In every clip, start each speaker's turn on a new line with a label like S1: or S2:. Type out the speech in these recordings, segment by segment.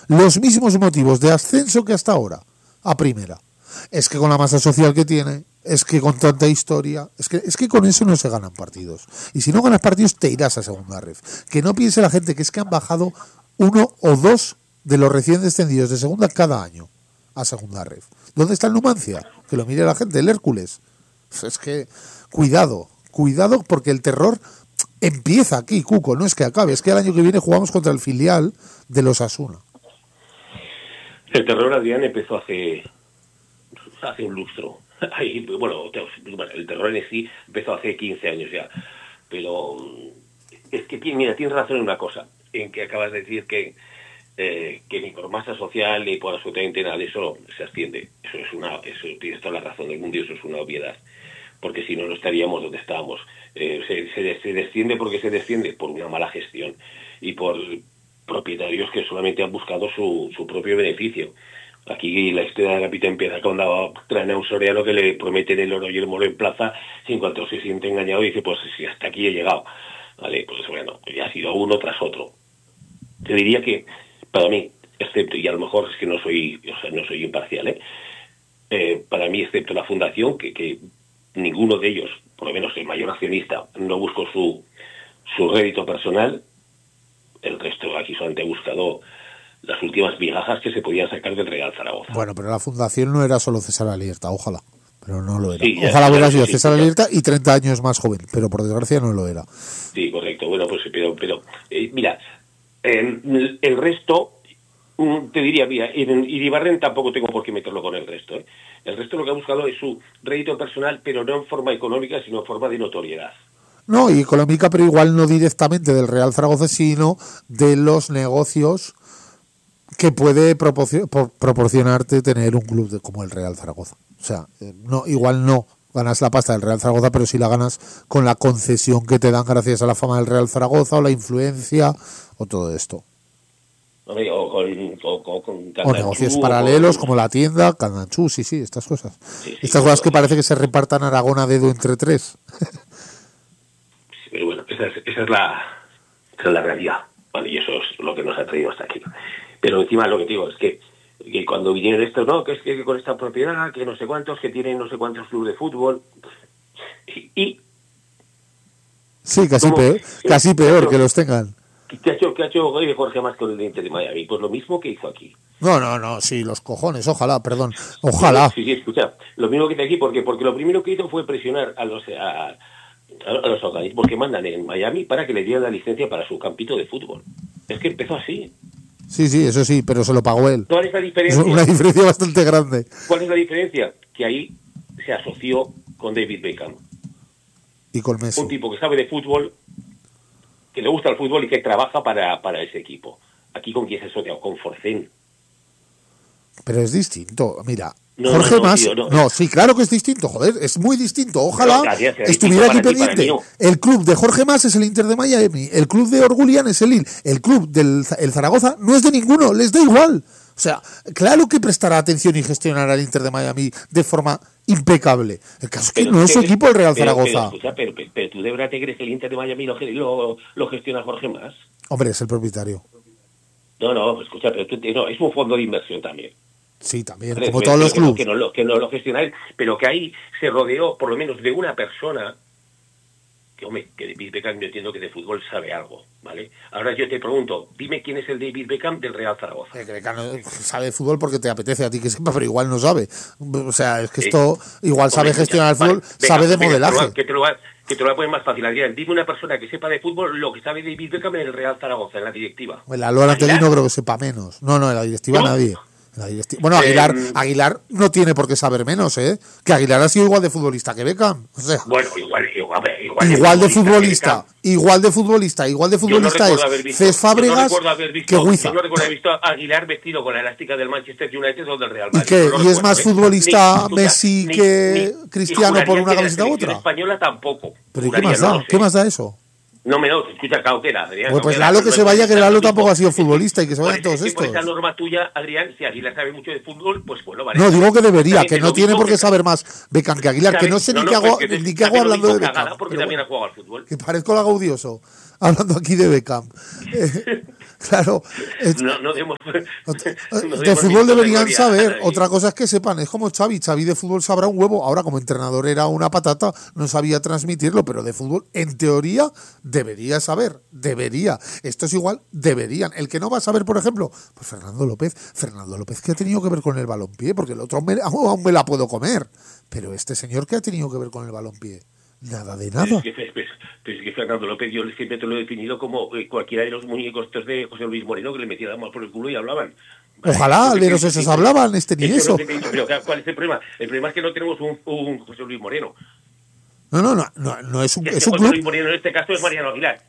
S1: los mismos motivos de ascenso que hasta ahora, a primera. Es que con la masa social que tiene, es que con tanta historia, es que con eso no se ganan partidos. Y si no ganas partidos, te irás a segunda ref. Que no piense la gente que es que han bajado 1 o 2 de los recién descendidos de segunda cada año a segunda ref. ¿Dónde está el Numancia? Que lo mire la gente, el Hércules. Es que, cuidado porque el terror empieza aquí, Cuco, no es que acabe, es que el año que viene jugamos contra el filial de los Asuna.
S2: El terror, Adrián, empezó hace un lustro. Bueno, el terror en sí empezó hace 15 años ya. Pero es que, mira, tienes razón en una cosa, en que acabas de decir que ni por masa social ni por absolutamente nada de eso se asciende. Eso tienes toda la razón del mundo y eso es una obviedad. Porque si no, no estaríamos donde estábamos. Se desciende porque se desciende por una mala gestión y por propietarios que solamente han buscado su propio beneficio. Aquí la historia de la pita empieza cuando traen a un soriano que le prometen el oro y el moro en plaza, y en cuanto se siente engañado dice, pues si hasta aquí he llegado. Vale, pues bueno, ya ha sido uno tras otro. Te diría que, para mí, excepto, y a lo mejor es que no soy imparcial, para mí, excepto la fundación, que ninguno de ellos, por lo menos el mayor accionista, no buscó su rédito personal. El resto aquí solamente ha buscado las últimas migajas que se podían sacar del Real Zaragoza.
S1: Bueno, pero la fundación no era solo César Alierta, ojalá, pero no lo era.
S2: Sí,
S1: ojalá hubiera sido César Alierta y 30 años más joven, pero por desgracia no lo era.
S2: Sí, correcto. Bueno, pues pero mira, el resto, te diría, mira, Iribarren tampoco tengo por qué meterlo con el resto. El resto lo que ha buscado es su rédito personal, pero no en forma económica, sino en forma de notoriedad.
S1: No, y económica, pero igual no directamente del Real Zaragoza, sino de los negocios que puede proporcionarte tener un club como el Real Zaragoza. O sea, igual no ganas la pasta del Real Zaragoza, pero sí la ganas con la concesión que te dan gracias a la fama del Real Zaragoza o la influencia o todo esto. O negocios paralelos como la tienda, Candanchú, sí, estas cosas. Sí, estas cosas que parece que se repartan Aragón a dedo entre tres.
S2: Pero bueno, esa es la realidad, ¿vale? Y eso es lo que nos ha traído hasta aquí. Pero encima lo que te digo es que cuando vinieron estos, no, que es que con esta propiedad, que no sé cuántos, que tienen no sé cuántos clubes de fútbol, y
S1: sí, casi peor que los tengan.
S2: ¿Qué ha hecho Jorge más con el Inter de Miami? Pues lo mismo que hizo aquí.
S1: No, sí, los cojones, ojalá.
S2: Sí, escucha, lo mismo que hizo aquí, porque lo primero que hizo fue presionar a los organismos que mandan en Miami para que le dieran la licencia para su campito de fútbol. Es que empezó así.
S1: Sí, eso sí, pero se lo pagó él.
S2: ¿Cuál es la diferencia?
S1: Una diferencia bastante grande.
S2: ¿Cuál es la diferencia? Que ahí se asoció con David Beckham.
S1: Y con Messi.
S2: Un tipo que sabe de fútbol, que le gusta el fútbol y que trabaja para ese equipo. Aquí con quién se asocia, con Forcén.
S1: Pero es distinto, mira. Jorge Mas, sí, claro que es distinto, joder, es muy distinto. Ojalá estuviera aquí pendiente. El club de Jorge Mas es el Inter de Miami, el club de Orgulian es el Lille, el club del Zaragoza no es de ninguno, les da igual. O sea, claro que prestará atención y gestionará el Inter de Miami de forma impecable. El caso es que no es su equipo el Real Zaragoza.
S2: Pero tú de verdad te crees que el Inter de Miami lo gestiona Jorge Mas.
S1: Hombre, es el propietario.
S2: No, escucha, pero es un fondo de inversión también.
S1: Sí, también, como todos los clubes.
S2: Que no lo gestiona él, pero que ahí se rodeó, por lo menos, de una persona que David Beckham, yo entiendo que de fútbol sabe algo, ¿vale? Ahora yo te pregunto, dime quién es el David Beckham del Real Zaragoza.
S1: Beckham sabe de fútbol porque te apetece a ti que sepa, pero igual no sabe. O sea, es que esto igual sabe gestionar el fútbol, sabe de modelaje.
S2: Que te lo va a poner más fácil, Adrián. Dime una persona que sepa de fútbol lo que sabe David Beckham en el Real Zaragoza, en la directiva.
S1: El Alora Antelino creo que sepa menos. No, en la directiva nadie. Bueno, Aguilar no tiene por qué saber menos, ¿eh? Que Aguilar ha sido igual de futbolista que Beckham. O sea,
S2: bueno,
S1: igual de futbolista es Cés Fábregas que Huiza.
S2: Yo no recuerdo haber visto a Aguilar vestido con la elástica del Manchester United o del Real Madrid.
S1: ¿Y es más futbolista Messi que Cristiano por una camiseta u otra?
S2: Española tampoco.
S1: ¿Pero y qué más da? ¿Qué más da eso?
S2: No, escucha, cautela, Adrián.
S1: Pues Lalo que se vaya, que Lalo tampoco ha sido futbolista y que se vayan todos estos.
S2: Por esa norma tuya, Adrián, si Aguilar sabe mucho de fútbol, pues bueno, vale.
S1: No, digo que debería, que no tiene por qué saber más Beckham que Aguilar, que no sé ni qué hago hablando de Beckham.
S2: Porque también ha jugado al fútbol.
S1: Que parezco la Gaudioso, hablando aquí de Beckham. Claro.
S2: No demos,
S1: De fútbol deberían saber. Otra cosa es que sepan. Es como Xavi. Xavi de fútbol sabrá un huevo. Ahora, como entrenador era una patata, no sabía transmitirlo, pero de fútbol, en teoría, debería saber. Debería. Esto es igual, deberían. El que no va a saber, por ejemplo, pues Fernando López. Fernando López, ¿qué ha tenido que ver con el balompié? Porque el otro aún me la puedo comer. Pero este señor, ¿qué ha tenido que ver con el balompié? Nada de nada.
S2: Es que Fernando López, yo siempre te lo he definido como cualquiera de los muñecos estos de José Luis Moreno que le metían la mano por el culo y hablaban.
S1: Ojalá, alderos esos hablaban, ni eso.
S2: Pero ¿cuál es el problema? El problema es que no tenemos un José Luis Moreno.
S1: No es un
S2: José
S1: club.
S2: Luis Moreno en este caso es Mariano Aguilar.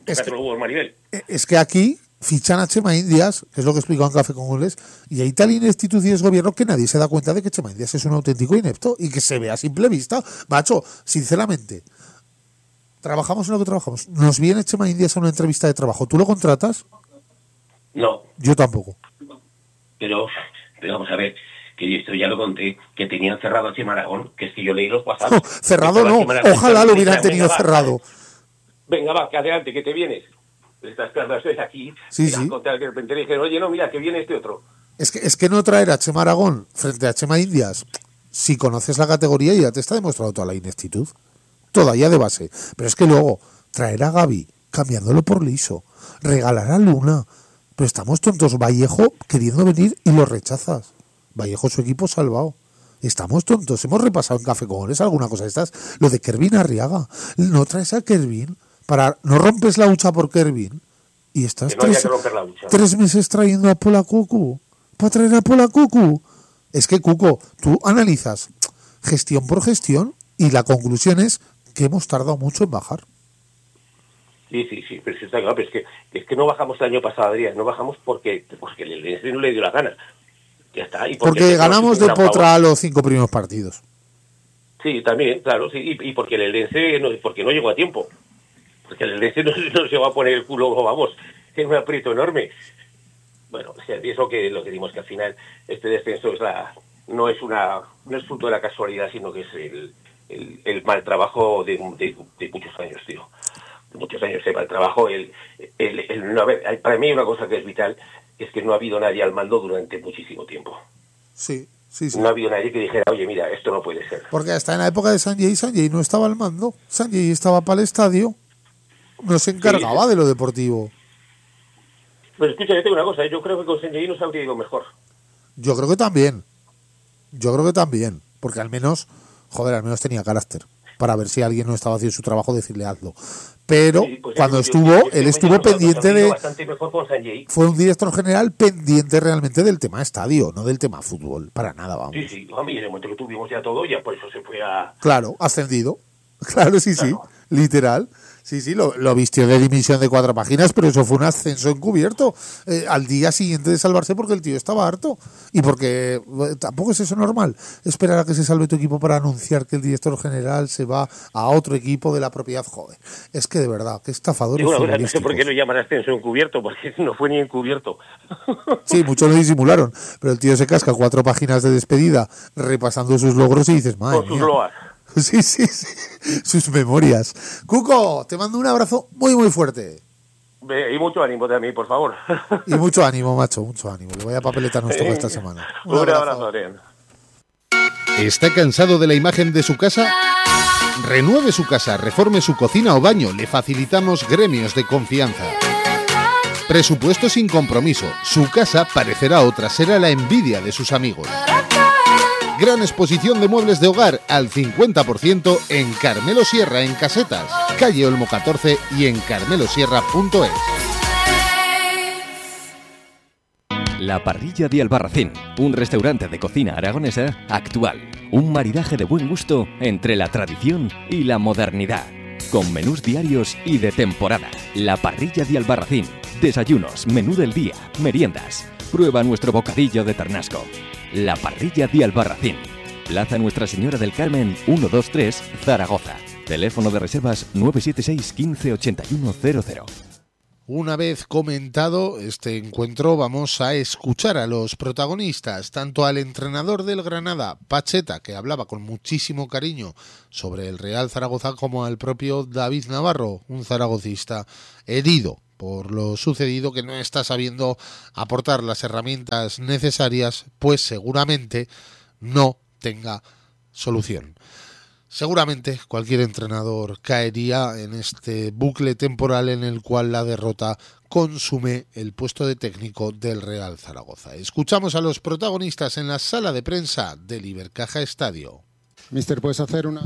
S1: Es que aquí fichan a Chema Indias, que es lo que explicó en Café con Goles, y hay tal ineptitud y desgobierno que nadie se da cuenta de que Chema Indias es un auténtico inepto y que se ve a simple vista. Macho, sinceramente, trabajamos en lo que trabajamos. Nos viene Chema Indias a una entrevista de trabajo. ¿Tú lo contratas?
S2: No.
S1: Yo tampoco.
S2: Pero vamos a ver, que esto ya lo conté, que tenían cerrado a Chema Aragón, que es que yo leí los WhatsApp.
S1: No, cerrado no, ojalá lo hubieran tenido cerrado.
S2: Venga, va, que adelante, que te vienes. Estás esperando aquí.
S1: Sí.
S2: De repente le dijeron, oye, no, mira, que viene este otro.
S1: Es que no traer a Chema Aragón frente a Chema Indias, si conoces la categoría, ya te está demostrado toda la ineptitud. Toda, ya de base. Pero es que luego, traer a Gavi, cambiándolo por Liso, regalar a Luna. Pero estamos tontos. Vallejo queriendo venir y lo rechazas. Vallejo, su equipo salvado. Estamos tontos. Hemos repasado en Café con Goles alguna cosa de estas. Lo de Kervin Arriaga. No traes a Kervin. No rompes la hucha por Kervin. Y estás 3 meses trayendo a Pola Cucu. Para traer a Pola Cucu. Es que, Cuco, tú analizas gestión por gestión y la conclusión es que hemos tardado mucho en bajar.
S2: Sí, pero está claro, pero es que no bajamos el año pasado, Adrián, no bajamos porque el Eldense no le dio la gana. Ya está. Y
S1: porque ganamos de potra a los 5 primeros partidos.
S2: Sí, también, claro, sí, y porque el Eldense porque no llegó a tiempo. Porque el Eldense no se va a poner el culo, vamos, en un aprieto enorme. Bueno, es lo que dimos, que al final este descenso no es fruto de la casualidad, sino que es el mal trabajo de muchos años, tío. Muchos años de mal trabajo. Para mí hay una cosa que es vital, es que no ha habido nadie al mando durante muchísimo tiempo.
S1: Sí.
S2: No ha habido nadie que dijera, oye, mira, esto no puede ser.
S1: Porque hasta en la época de Sanjay no estaba al mando. Sanjay estaba para el estadio, no se encargaba de lo deportivo.
S2: Pero escucha, yo tengo una cosa, yo creo que con Sanjay nos habría ido mejor.
S1: Yo creo que también, porque al menos tenía carácter. Para ver si alguien no estaba haciendo su trabajo, decirle hazlo. Pero
S2: pues
S1: cuando él estuvo pendiente de... Fue un director general pendiente realmente del tema estadio, no del tema fútbol, para nada, vamos.
S2: Sí, a mí en el momento que tuvimos ya todo, ya por eso se fue a...
S1: Claro, ascendido. Claro, sí, literal. Sí, lo vistió de dimisión de 4 páginas, pero eso fue un ascenso encubierto al día siguiente de salvarse porque el tío estaba harto. Y porque tampoco es eso normal, esperar a que se salve tu equipo para anunciar que el director general se va a otro equipo de la propiedad. Joder, es que de verdad, qué estafadores.
S2: No sé por qué lo llaman ascenso encubierto, porque no fue ni encubierto.
S1: Sí, muchos lo disimularon, pero el tío se casca 4 páginas de despedida repasando sus logros y dices, madre mía.
S2: Con sus loas.
S1: Sí, sus memorias. Cuco, te mando un abrazo muy, muy fuerte.
S2: Y mucho ánimo de mí, por favor.
S1: Y mucho ánimo, macho, mucho ánimo. Que vaya papeleta nos toca esta semana.
S2: Un abrazo, Adrián.
S3: ¿Está cansado de la imagen de su casa? Renueve su casa, reforme su cocina o baño. Le facilitamos gremios de confianza. Presupuesto sin compromiso. Su casa parecerá otra, será la envidia de sus amigos. Gran exposición de muebles de hogar al 50% en Carmelo Sierra, en Casetas, calle Olmo 14 y en carmelosierra.es.
S4: La Parrilla de Albarracín, un restaurante de cocina aragonesa actual. Un maridaje de buen gusto entre la tradición y la modernidad. Con menús diarios y de temporada. La Parrilla de Albarracín. Desayunos, menú del día, meriendas. Prueba nuestro bocadillo de ternasco. La Parrilla de Albarracín. Plaza Nuestra Señora del Carmen 123, Zaragoza. Teléfono de reservas 976 15 81 00.
S1: Una vez comentado este encuentro, vamos a escuchar a los protagonistas, tanto al entrenador del Granada, Pacheta, que hablaba con muchísimo cariño sobre el Real Zaragoza, como al propio David Navarro, un zaragocista herido por lo sucedido, que no está sabiendo aportar las herramientas necesarias, pues seguramente no tenga solución. Seguramente cualquier entrenador caería en este bucle temporal en el cual la derrota consume el puesto de técnico del Real Zaragoza. Escuchamos a los protagonistas en la sala de prensa del Ibercaja Estadio.
S5: Mister, ¿puedes hacer una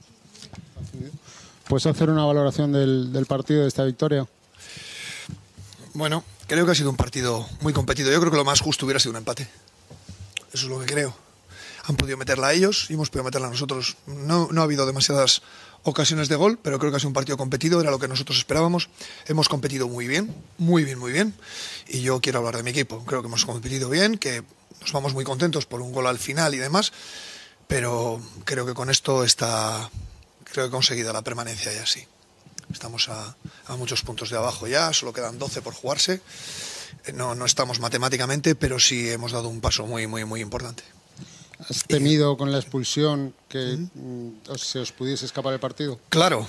S5: valoración del partido, de esta victoria?
S6: Bueno, creo que ha sido un partido muy competido. Yo creo que lo más justo hubiera sido un empate. Eso es lo que creo. Han podido meterla a ellos y hemos podido meterla a nosotros. No ha habido demasiadas ocasiones de gol, pero creo que ha sido un partido competido, era lo que nosotros esperábamos. Hemos competido muy bien, muy bien, muy bien. Y yo quiero hablar de mi equipo. Creo que hemos competido bien, que nos vamos muy contentos por un gol al final y demás, pero creo que con esto creo que he conseguido la permanencia ya sí. Estamos a muchos puntos de abajo ya, solo quedan 12 por jugarse. No estamos matemáticamente, pero sí hemos dado un paso muy, muy, muy importante.
S5: ¿Has temido con la expulsión que se os pudiese escapar el partido?
S6: Claro.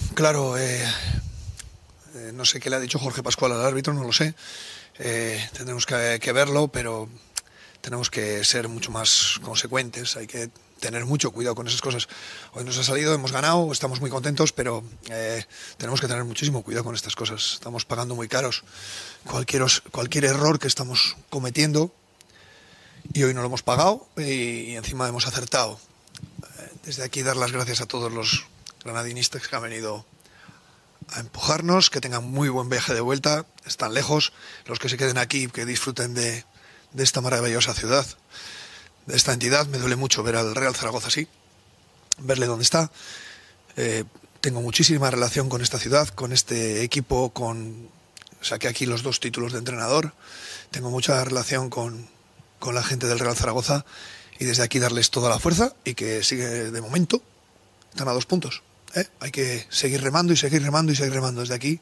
S6: No sé qué le ha dicho Jorge Pascual al árbitro, no lo sé. Tendremos que verlo, pero tenemos que ser mucho más consecuentes. Hay que tener mucho cuidado con esas cosas. Hoy nos ha salido, hemos ganado, estamos muy contentos, pero tenemos que tener muchísimo cuidado con estas cosas. Estamos pagando muy caros cualquier error que estamos cometiendo. Y hoy no lo hemos pagado y encima hemos acertado. Desde aquí dar las gracias a todos los granadinistas que han venido a empujarnos, que tengan muy buen viaje de vuelta, están lejos, los que se queden aquí, que disfruten de esta maravillosa ciudad, de esta entidad. Me duele mucho ver al Real Zaragoza así, verle dónde está. Tengo muchísima relación con esta ciudad, con este equipo, saqué aquí los 2 títulos de entrenador, tengo mucha relación con la gente del Real Zaragoza y desde aquí darles toda la fuerza y que sigue de momento, están a 2 puntos. Hay que seguir remando y seguir remando y seguir remando. Desde aquí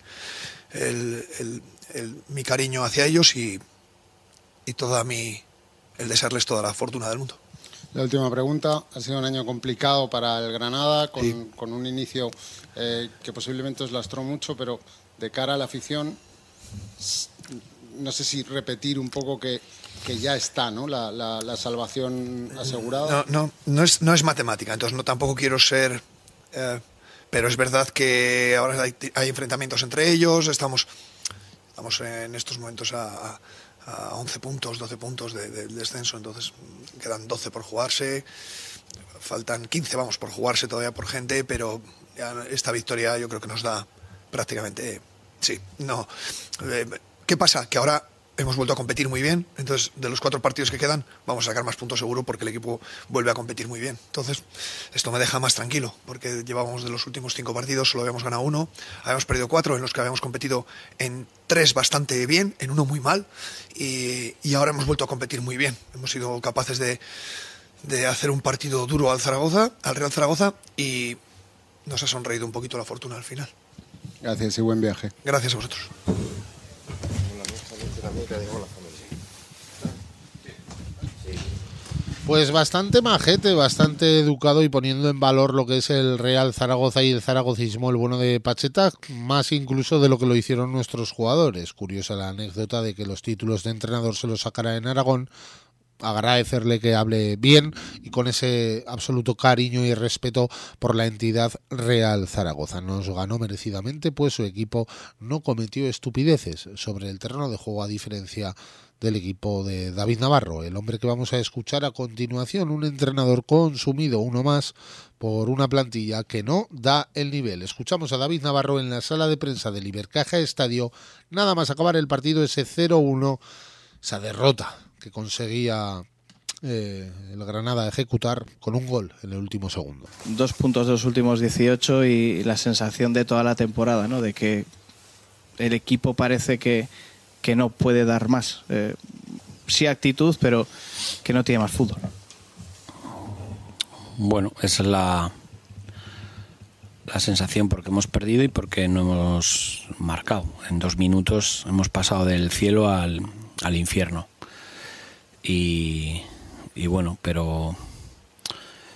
S6: mi cariño hacia ellos y el desearles toda la fortuna del mundo.
S5: La última pregunta. Ha sido un año complicado para el Granada, con un inicio que posiblemente os lastró mucho, pero de cara a la afición, no sé si repetir un poco que ya está, ¿no? La salvación asegurada.
S6: No es matemática, entonces tampoco quiero ser... pero es verdad que ahora hay enfrentamientos entre ellos, estamos en estos momentos a 11 puntos, 12 puntos del descenso, entonces quedan 12 por jugarse, faltan 15, por jugarse todavía por gente, pero ya esta victoria yo creo que nos da prácticamente... Sí, no... ¿Qué pasa? Que ahora hemos vuelto a competir muy bien, entonces de los 4 partidos que quedan vamos a sacar más puntos seguro porque el equipo vuelve a competir muy bien. Entonces esto me deja más tranquilo porque llevábamos de los últimos 5 partidos, solo habíamos ganado 1, habíamos perdido 4 en los que habíamos competido en 3 bastante bien, en 1 muy mal y ahora hemos vuelto a competir muy bien. Hemos sido capaces de hacer un partido duro al Real Zaragoza y nos ha sonreído un poquito la fortuna al final.
S5: Gracias y buen viaje.
S6: Gracias a vosotros.
S1: Pues bastante majete, bastante educado y poniendo en valor lo que es el Real Zaragoza y el zaragocismo, el bueno de Pacheta, más incluso de lo que lo hicieron nuestros jugadores. Curiosa la anécdota de que los títulos de entrenador se los sacara en Aragón. Agradecerle que hable bien y con ese absoluto cariño y respeto por la entidad Real Zaragoza. Nos ganó merecidamente, pues su equipo no cometió estupideces sobre el terreno de juego, a diferencia del equipo de David Navarro, el hombre que vamos a escuchar a continuación, un entrenador consumido, uno más, por una plantilla que no da el nivel. Escuchamos a David Navarro en la sala de prensa del Ibercaja Estadio, nada más acabar el partido, ese 0-1, esa derrota que conseguía el Granada ejecutar con un gol en el último segundo.
S7: 2 puntos de los últimos 18 y la sensación de toda la temporada, ¿no? De que el equipo parece que no puede dar más. Sí actitud, pero que no tiene más fútbol.
S8: Bueno, esa es la sensación, porque hemos perdido y porque no hemos marcado. En 2 minutos hemos pasado del cielo al infierno. Y bueno, pero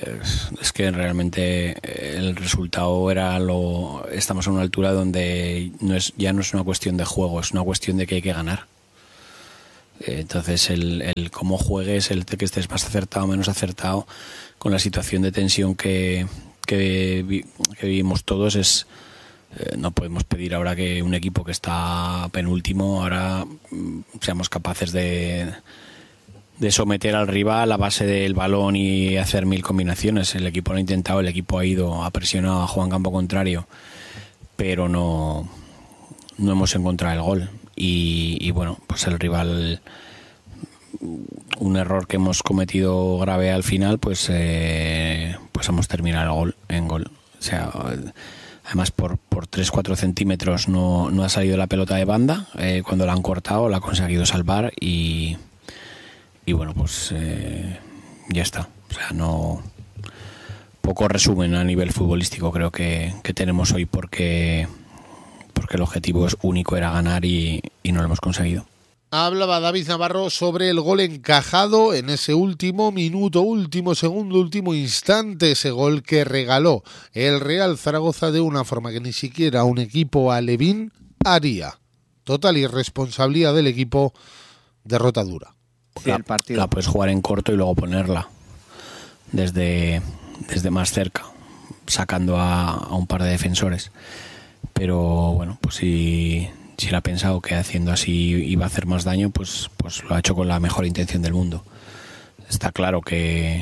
S8: Es que realmente el resultado estamos a una altura donde ya no es una cuestión de juego, es una cuestión de que hay que ganar. Entonces el cómo juegues, el que estés más acertado o menos acertado, con la situación de tensión que vivimos todos, no podemos pedir ahora que un equipo que está penúltimo ahora seamos capaces de someter al rival a base del balón y hacer 1000 combinaciones. El equipo lo ha intentado, el equipo ha presionado, ha jugado en campo contrario, pero no hemos encontrado el gol. Y bueno, pues el rival, un error que hemos cometido grave al final, pues hemos terminado en gol. O sea, además por 3-4 centímetros no ha salido la pelota de banda. Cuando la han cortado la ha conseguido salvar y bueno, pues ya está. O sea, poco resumen a nivel futbolístico creo que tenemos hoy, porque el objetivo es único, era ganar y no lo hemos conseguido.
S1: Hablaba David Navarro sobre el gol encajado en ese último minuto, último segundo, último instante, ese gol que regaló el Real Zaragoza de una forma que ni siquiera un equipo alevín haría. Total irresponsabilidad del equipo, derrota dura.
S8: La puedes jugar en corto y luego ponerla desde más cerca, sacando a un par de defensores. Pero bueno, pues si él ha pensado que haciendo así iba a hacer más daño, pues lo ha hecho con la mejor intención del mundo. Está claro que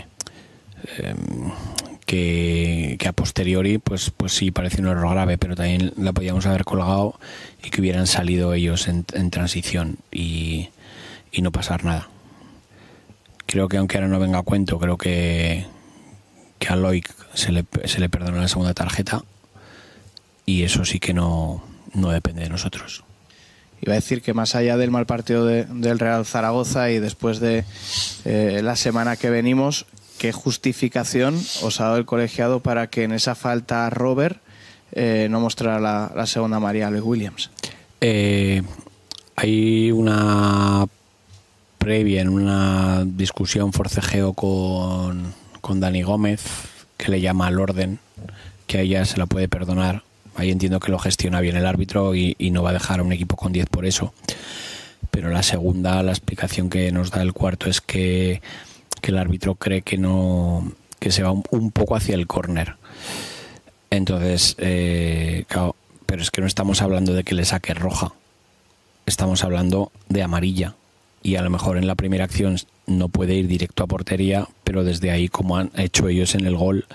S8: a posteriori pues sí parece un error grave, pero también la podíamos haber colgado y que hubieran salido ellos en transición y no pasar nada. Creo que aunque ahora no venga a cuento, creo que a Loic se le perdonó la segunda tarjeta, y eso sí que no depende de nosotros.
S7: Iba a decir que más allá del mal partido del Real Zaragoza y después de la semana que venimos, ¿qué justificación os ha dado el colegiado para que en esa falta a Robert no mostrara la segunda amarilla a Luis Williams?
S8: Hay una previa, en una discusión, forcejeo con Dani Gómez, que le llama al orden, que a ella se la puede perdonar. Ahí entiendo que lo gestiona bien el árbitro y no va a dejar a un equipo con 10 por eso. Pero la explicación que nos da el cuarto es que el árbitro cree que se va un poco hacia el córner. Entonces, claro, pero es que no estamos hablando de que le saque roja, estamos hablando de amarilla. Y a lo mejor en la primera acción no puede ir directo a portería, pero desde ahí, como han hecho ellos en el gol,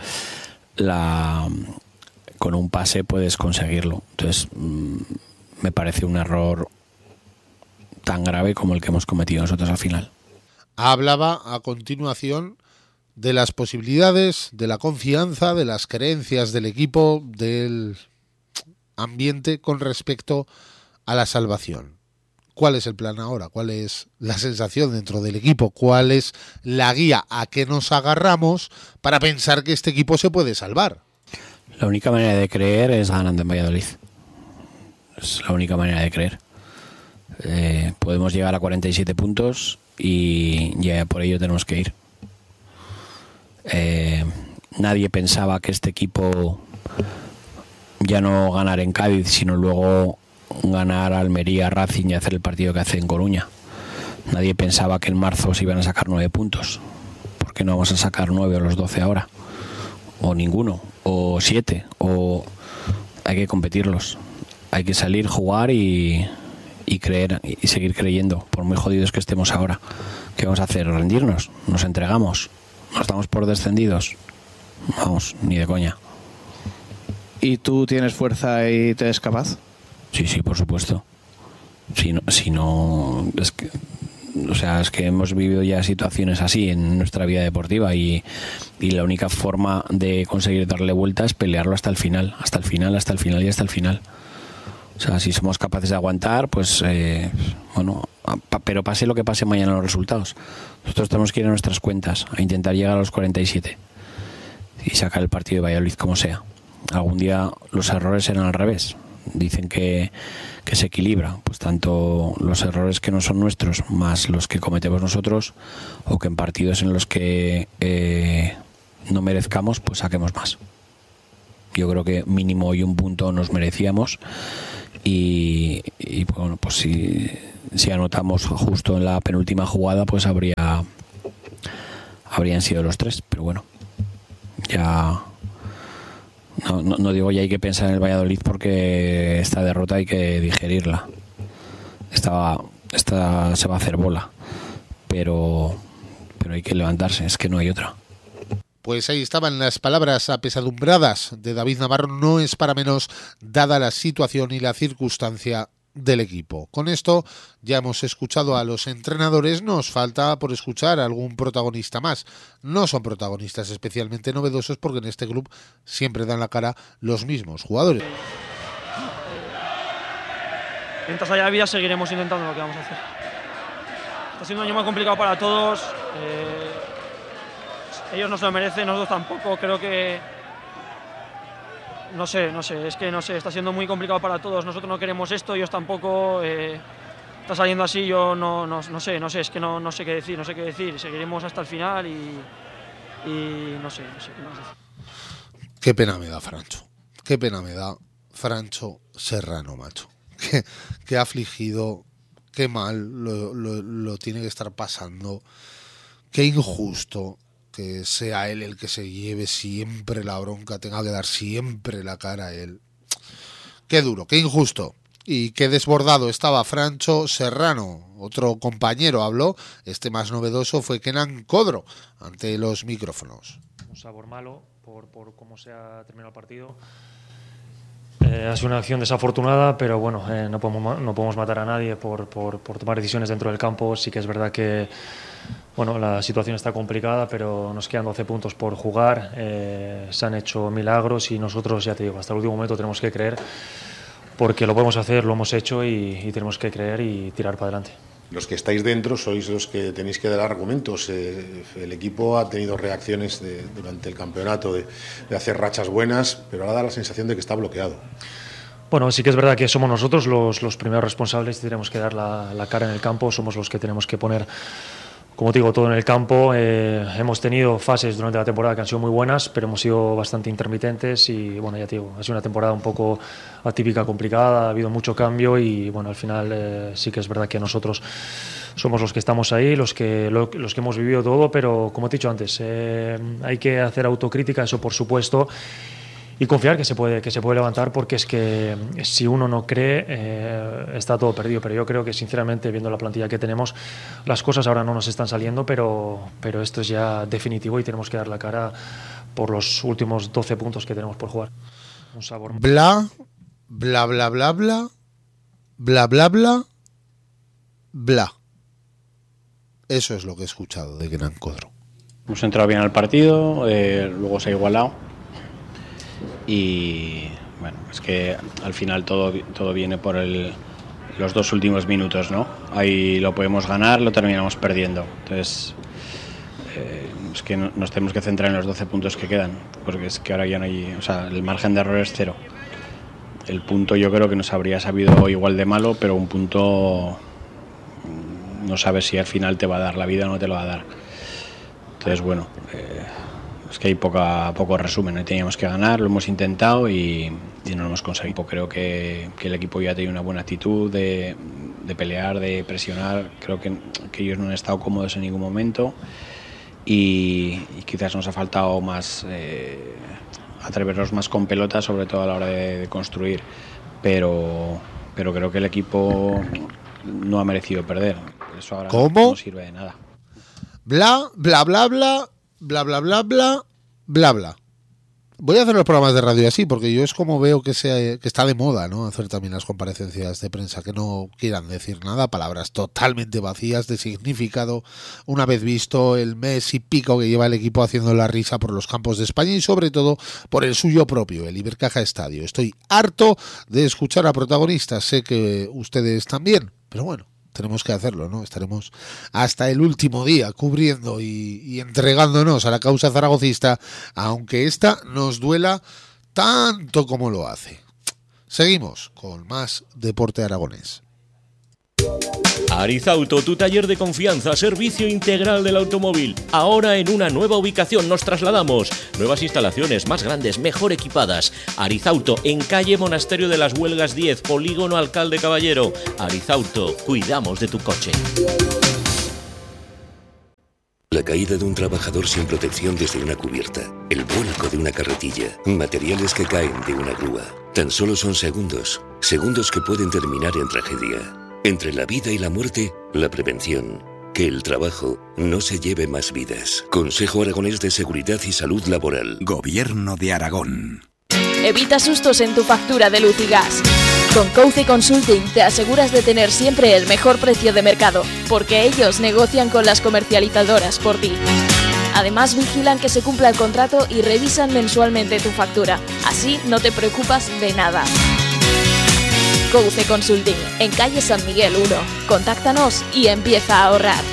S8: con un pase puedes conseguirlo. Entonces me parece un error tan grave como el que hemos cometido nosotros al final.
S1: Hablaba a continuación de las posibilidades, de la confianza, de las creencias del equipo, del ambiente con respecto a la salvación. ¿Cuál es el plan ahora? ¿Cuál es la sensación dentro del equipo? ¿Cuál es la guía a que nos agarramos para pensar que este equipo se puede salvar?
S8: La única manera de creer es ganando en Valladolid. Es la única manera de creer. Podemos llegar a 47 puntos y ya por ello tenemos que ir. Nadie pensaba que este equipo ya no ganar en Cádiz, sino luego ganar a Almería, Racing y hacer el partido que hace en Coruña. Nadie pensaba que en marzo se iban a sacar 9 puntos. ¿Por qué no vamos a sacar 9 o los 12 ahora? O ninguno, o 7, o hay que competirlos. Hay que salir, jugar y creer y seguir creyendo, por muy jodidos que estemos ahora. ¿Qué vamos a hacer? ¿Rendirnos? ¿Nos entregamos? ¿Nos damos por descendidos? Vamos, ni de coña.
S7: ¿Y tú tienes fuerza y te eres capaz?
S8: Sí, por supuesto. Si no es que, o sea, es que hemos vivido ya situaciones así en nuestra vida deportiva y la única forma de conseguir darle vuelta es pelearlo hasta el final y hasta el final. O sea, si somos capaces de aguantar, pues bueno, pero pase lo que pase mañana los resultados. Nosotros tenemos que ir a nuestras cuentas, a intentar llegar a los 47 y sacar el partido de Valladolid como sea. Algún día los errores serán al revés. Dicen que se equilibra, pues tanto los errores que no son nuestros más los que cometemos nosotros, o que en partidos en los que no merezcamos, pues saquemos más. Yo creo que mínimo hoy un punto nos merecíamos y bueno, pues si anotamos justo en la penúltima jugada, pues habrían sido los 3, pero bueno, ya no digo ya hay que pensar en el Valladolid porque esta derrota hay que digerirla. Esta se va a hacer bola, pero hay que levantarse, es que no hay otra.
S3: Pues ahí estaban las palabras apesadumbradas de David Navarro. No es para menos dada la situación y la circunstancia del equipo. Con esto ya hemos escuchado a los entrenadores, nos falta por escuchar a algún protagonista más. No son protagonistas especialmente novedosos porque en este club siempre dan la cara los mismos jugadores.
S9: Mientras haya vida seguiremos intentando lo que vamos a hacer. Está siendo un año muy complicado para todos. Ellos no se lo merecen, nosotros tampoco. Creo que no sé, está siendo muy complicado para todos. Nosotros no queremos esto, ellos tampoco. Está saliendo así, yo no sé, es que no sé qué decir. Seguiremos hasta el final y no sé qué más decir.
S3: Qué pena me da Francho. Qué pena me da Francho Serrano, macho. Qué afligido, qué mal lo tiene que estar pasando. Qué injusto que sea él el que se lleve siempre la bronca, tenga que dar siempre la cara a él. Qué duro, qué injusto y qué desbordado estaba Francho Serrano. Otro compañero habló, este más novedoso fue Kenan Codro ante los micrófonos.
S10: Un sabor malo por cómo se ha terminado el partido. Ha sido una acción desafortunada, pero bueno, no podemos matar a nadie por tomar decisiones dentro del campo. Sí que es verdad que bueno, la situación está complicada, pero nos quedan 12 puntos por jugar. Se han hecho milagros y nosotros, ya te digo, hasta el último momento tenemos que creer, porque lo podemos hacer, lo hemos hecho y tenemos que creer y tirar para adelante.
S11: Los que estáis dentro sois los que tenéis que dar argumentos. El equipo ha tenido reacciones durante el campeonato de hacer rachas buenas, pero ahora da la sensación de que está bloqueado.
S10: Bueno, sí que es verdad que somos nosotros los primeros responsables y tenemos que dar la cara en el campo, somos los que tenemos que poner, como te digo, todo en el campo. Hemos tenido fases durante la temporada que han sido muy buenas, pero hemos sido bastante intermitentes y bueno, ya te digo, ha sido una temporada un poco atípica, complicada, ha habido mucho cambio y bueno, al final sí que es verdad que nosotros somos los que estamos ahí, los que hemos vivido todo, pero como te he dicho antes, hay que hacer autocrítica, eso por supuesto, y confiar que se puede levantar, porque es que si uno no cree está todo perdido. Pero yo creo que sinceramente, viendo la plantilla que tenemos, las cosas ahora no nos están saliendo, pero esto es ya definitivo y tenemos que dar la cara por los últimos 12 puntos que tenemos por jugar. Un sabor.
S3: Bla, bla, bla, bla, bla, bla, bla, bla, bla. Eso es lo que he escuchado de Kenan Codro.
S8: Hemos entrado bien al partido, luego se ha igualado. Y bueno, es que al final todo viene por los 2 últimos minutos, ¿no? Ahí lo podemos ganar, lo terminamos perdiendo. Entonces, es que nos tenemos que centrar en los 12 puntos que quedan, porque es que ahora ya no hay, o sea, el margen de error es 0. El punto yo creo que nos habría sabido igual de malo, pero un punto no sabes si al final te va a dar la vida o no te lo va a dar. Entonces, bueno, es que hay poco resumen, ¿no? Teníamos que ganar, lo hemos intentado y no lo hemos conseguido. Creo que el equipo ya ha tenido una buena actitud de pelear, de presionar. Creo que ellos no han estado cómodos en ningún momento y quizás nos ha faltado más atrevernos más con pelota, sobre todo a la hora de construir. Pero creo que el equipo no ha merecido perder. Eso ahora no sirve de nada.
S3: Bla, bla, bla, bla. Bla, bla, bla, bla, bla, bla. Voy a hacer los programas de radio así, porque yo es como veo que está de moda, ¿no? Hacer también las comparecencias de prensa que no quieran decir nada, palabras totalmente vacías de significado, una vez visto el mes y pico que lleva el equipo haciendo la risa por los campos de España y sobre todo por el suyo propio, el Ibercaja Estadio. Estoy harto de escuchar a protagonistas, sé que ustedes también, pero bueno, tenemos que hacerlo, ¿no? Estaremos hasta el último día cubriendo y entregándonos a la causa zaragocista, aunque esta nos duela tanto como lo hace. Seguimos con más Deporte Aragonés.
S12: Arizauto, tu taller de confianza, servicio integral del automóvil. Ahora en una nueva ubicación nos trasladamos. Nuevas instalaciones, más grandes, mejor equipadas. Arizauto, en calle Monasterio de las Huelgas 10, Polígono Alcalde Caballero. Arizauto, cuidamos de tu coche.
S13: La caída de un trabajador sin protección desde una cubierta, el vuelco de una carretilla, materiales que caen de una grúa. Tan solo son segundos, segundos que pueden terminar en tragedia. Entre la vida y la muerte, la prevención. Que el trabajo no se lleve más vidas. Consejo Aragonés de Seguridad y Salud Laboral.
S14: Gobierno de Aragón.
S15: Evita sustos en tu factura de luz y gas. Con Couce Consulting te aseguras de tener siempre el mejor precio de mercado, porque ellos negocian con las comercializadoras por ti. Además vigilan que se cumpla el contrato y revisan mensualmente tu factura. Así no te preocupas de nada. Couce Consulting, en calle San Miguel 1. Contáctanos y empieza a ahorrar.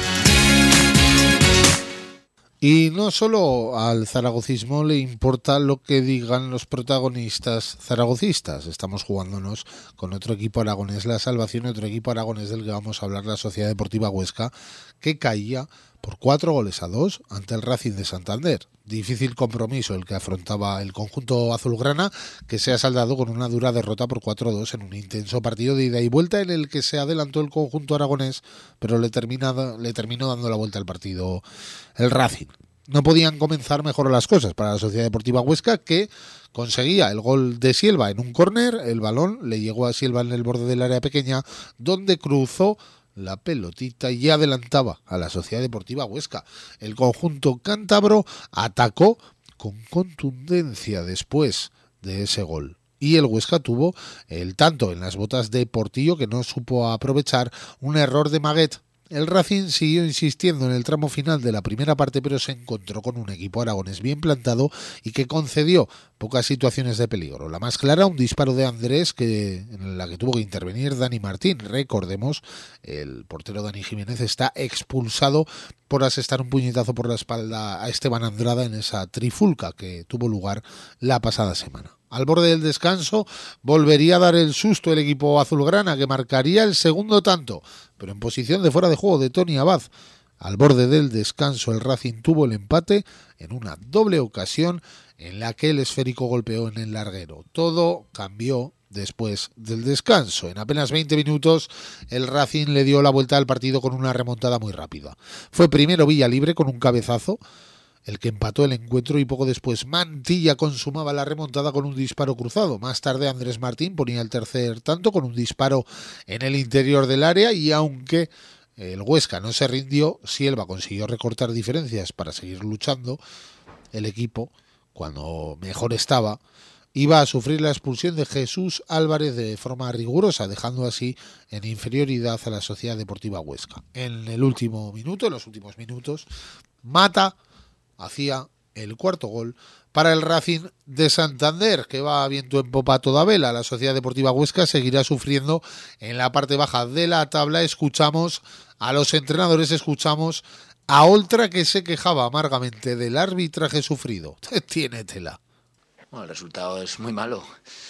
S1: Y no solo al zaragocismo le importa lo que digan los protagonistas zaragocistas. Estamos jugándonos con otro equipo aragonés la salvación, otro equipo aragonés del que vamos a hablar, la Sociedad Deportiva Huesca, que caía por 4-2 ante el Racing de Santander. Difícil compromiso el que afrontaba el conjunto azulgrana, que se ha saldado con una dura derrota por 4-2 en un intenso partido de ida y vuelta en el que se adelantó el conjunto aragonés, pero le terminó dando la vuelta al partido el Racing. No podían comenzar mejor las cosas para la Sociedad Deportiva Huesca, que conseguía el gol de Silva en un córner. El balón le llegó a Silva en el borde del área pequeña, donde cruzó la pelotita y adelantaba a la Sociedad Deportiva Huesca. El conjunto cántabro atacó con contundencia después de ese gol. Y el Huesca tuvo el tanto en las botas de Portillo, que no supo aprovechar un error de Maguet. El Racing siguió insistiendo en el tramo final de la primera parte, pero se encontró con un equipo aragonés bien plantado y que concedió pocas situaciones de peligro. La más clara, un disparo de Andrés en la que tuvo que intervenir Dani Martín. Recordemos, el portero Dani Jiménez está expulsado por asestar un puñetazo por la espalda a Esteban Andrada en esa trifulca que tuvo lugar la pasada semana. Al borde del descanso volvería a dar el susto el equipo azulgrana, que marcaría el segundo tanto, pero en posición de fuera de juego de Tony Abad. Al borde del descanso el Racing tuvo el empate en una doble ocasión en la que el esférico golpeó en el larguero. Todo cambió después del descanso. En apenas 20 minutos el Racing le dio la vuelta al partido con una remontada muy rápida. Fue primero Villalibre con un cabezazo el que empató el encuentro, y poco después Mantilla consumaba la remontada con un disparo cruzado. Más tarde Andrés Martín ponía el tercer tanto con un disparo en el interior del área, y aunque el Huesca no se rindió, Silva consiguió recortar diferencias para seguir luchando. El equipo, cuando mejor estaba, iba a sufrir la expulsión de Jesús Álvarez de forma rigurosa, dejando así en inferioridad a la Sociedad Deportiva Huesca. En los últimos minutos, Mata hacía el cuarto gol para el Racing de Santander, que va a viento en popa a toda vela. La Sociedad Deportiva Huesca seguirá sufriendo en la parte baja de la tabla. Escuchamos a los entrenadores, escuchamos a Oltra, que se quejaba amargamente del arbitraje sufrido. Tiene tela.
S16: Bueno, el resultado es muy malo,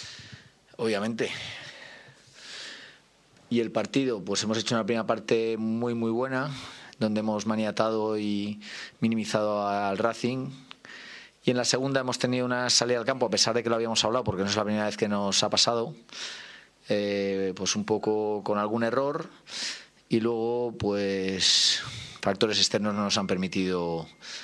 S16: obviamente. Y el partido, pues hemos hecho una primera parte muy buena, donde hemos maniatado y minimizado al Racing. Y en la segunda hemos tenido una salida al campo, a pesar de que lo habíamos hablado, porque no es la primera vez que nos ha pasado, pues un poco con algún error. Y luego, pues factores externos no nos han permitido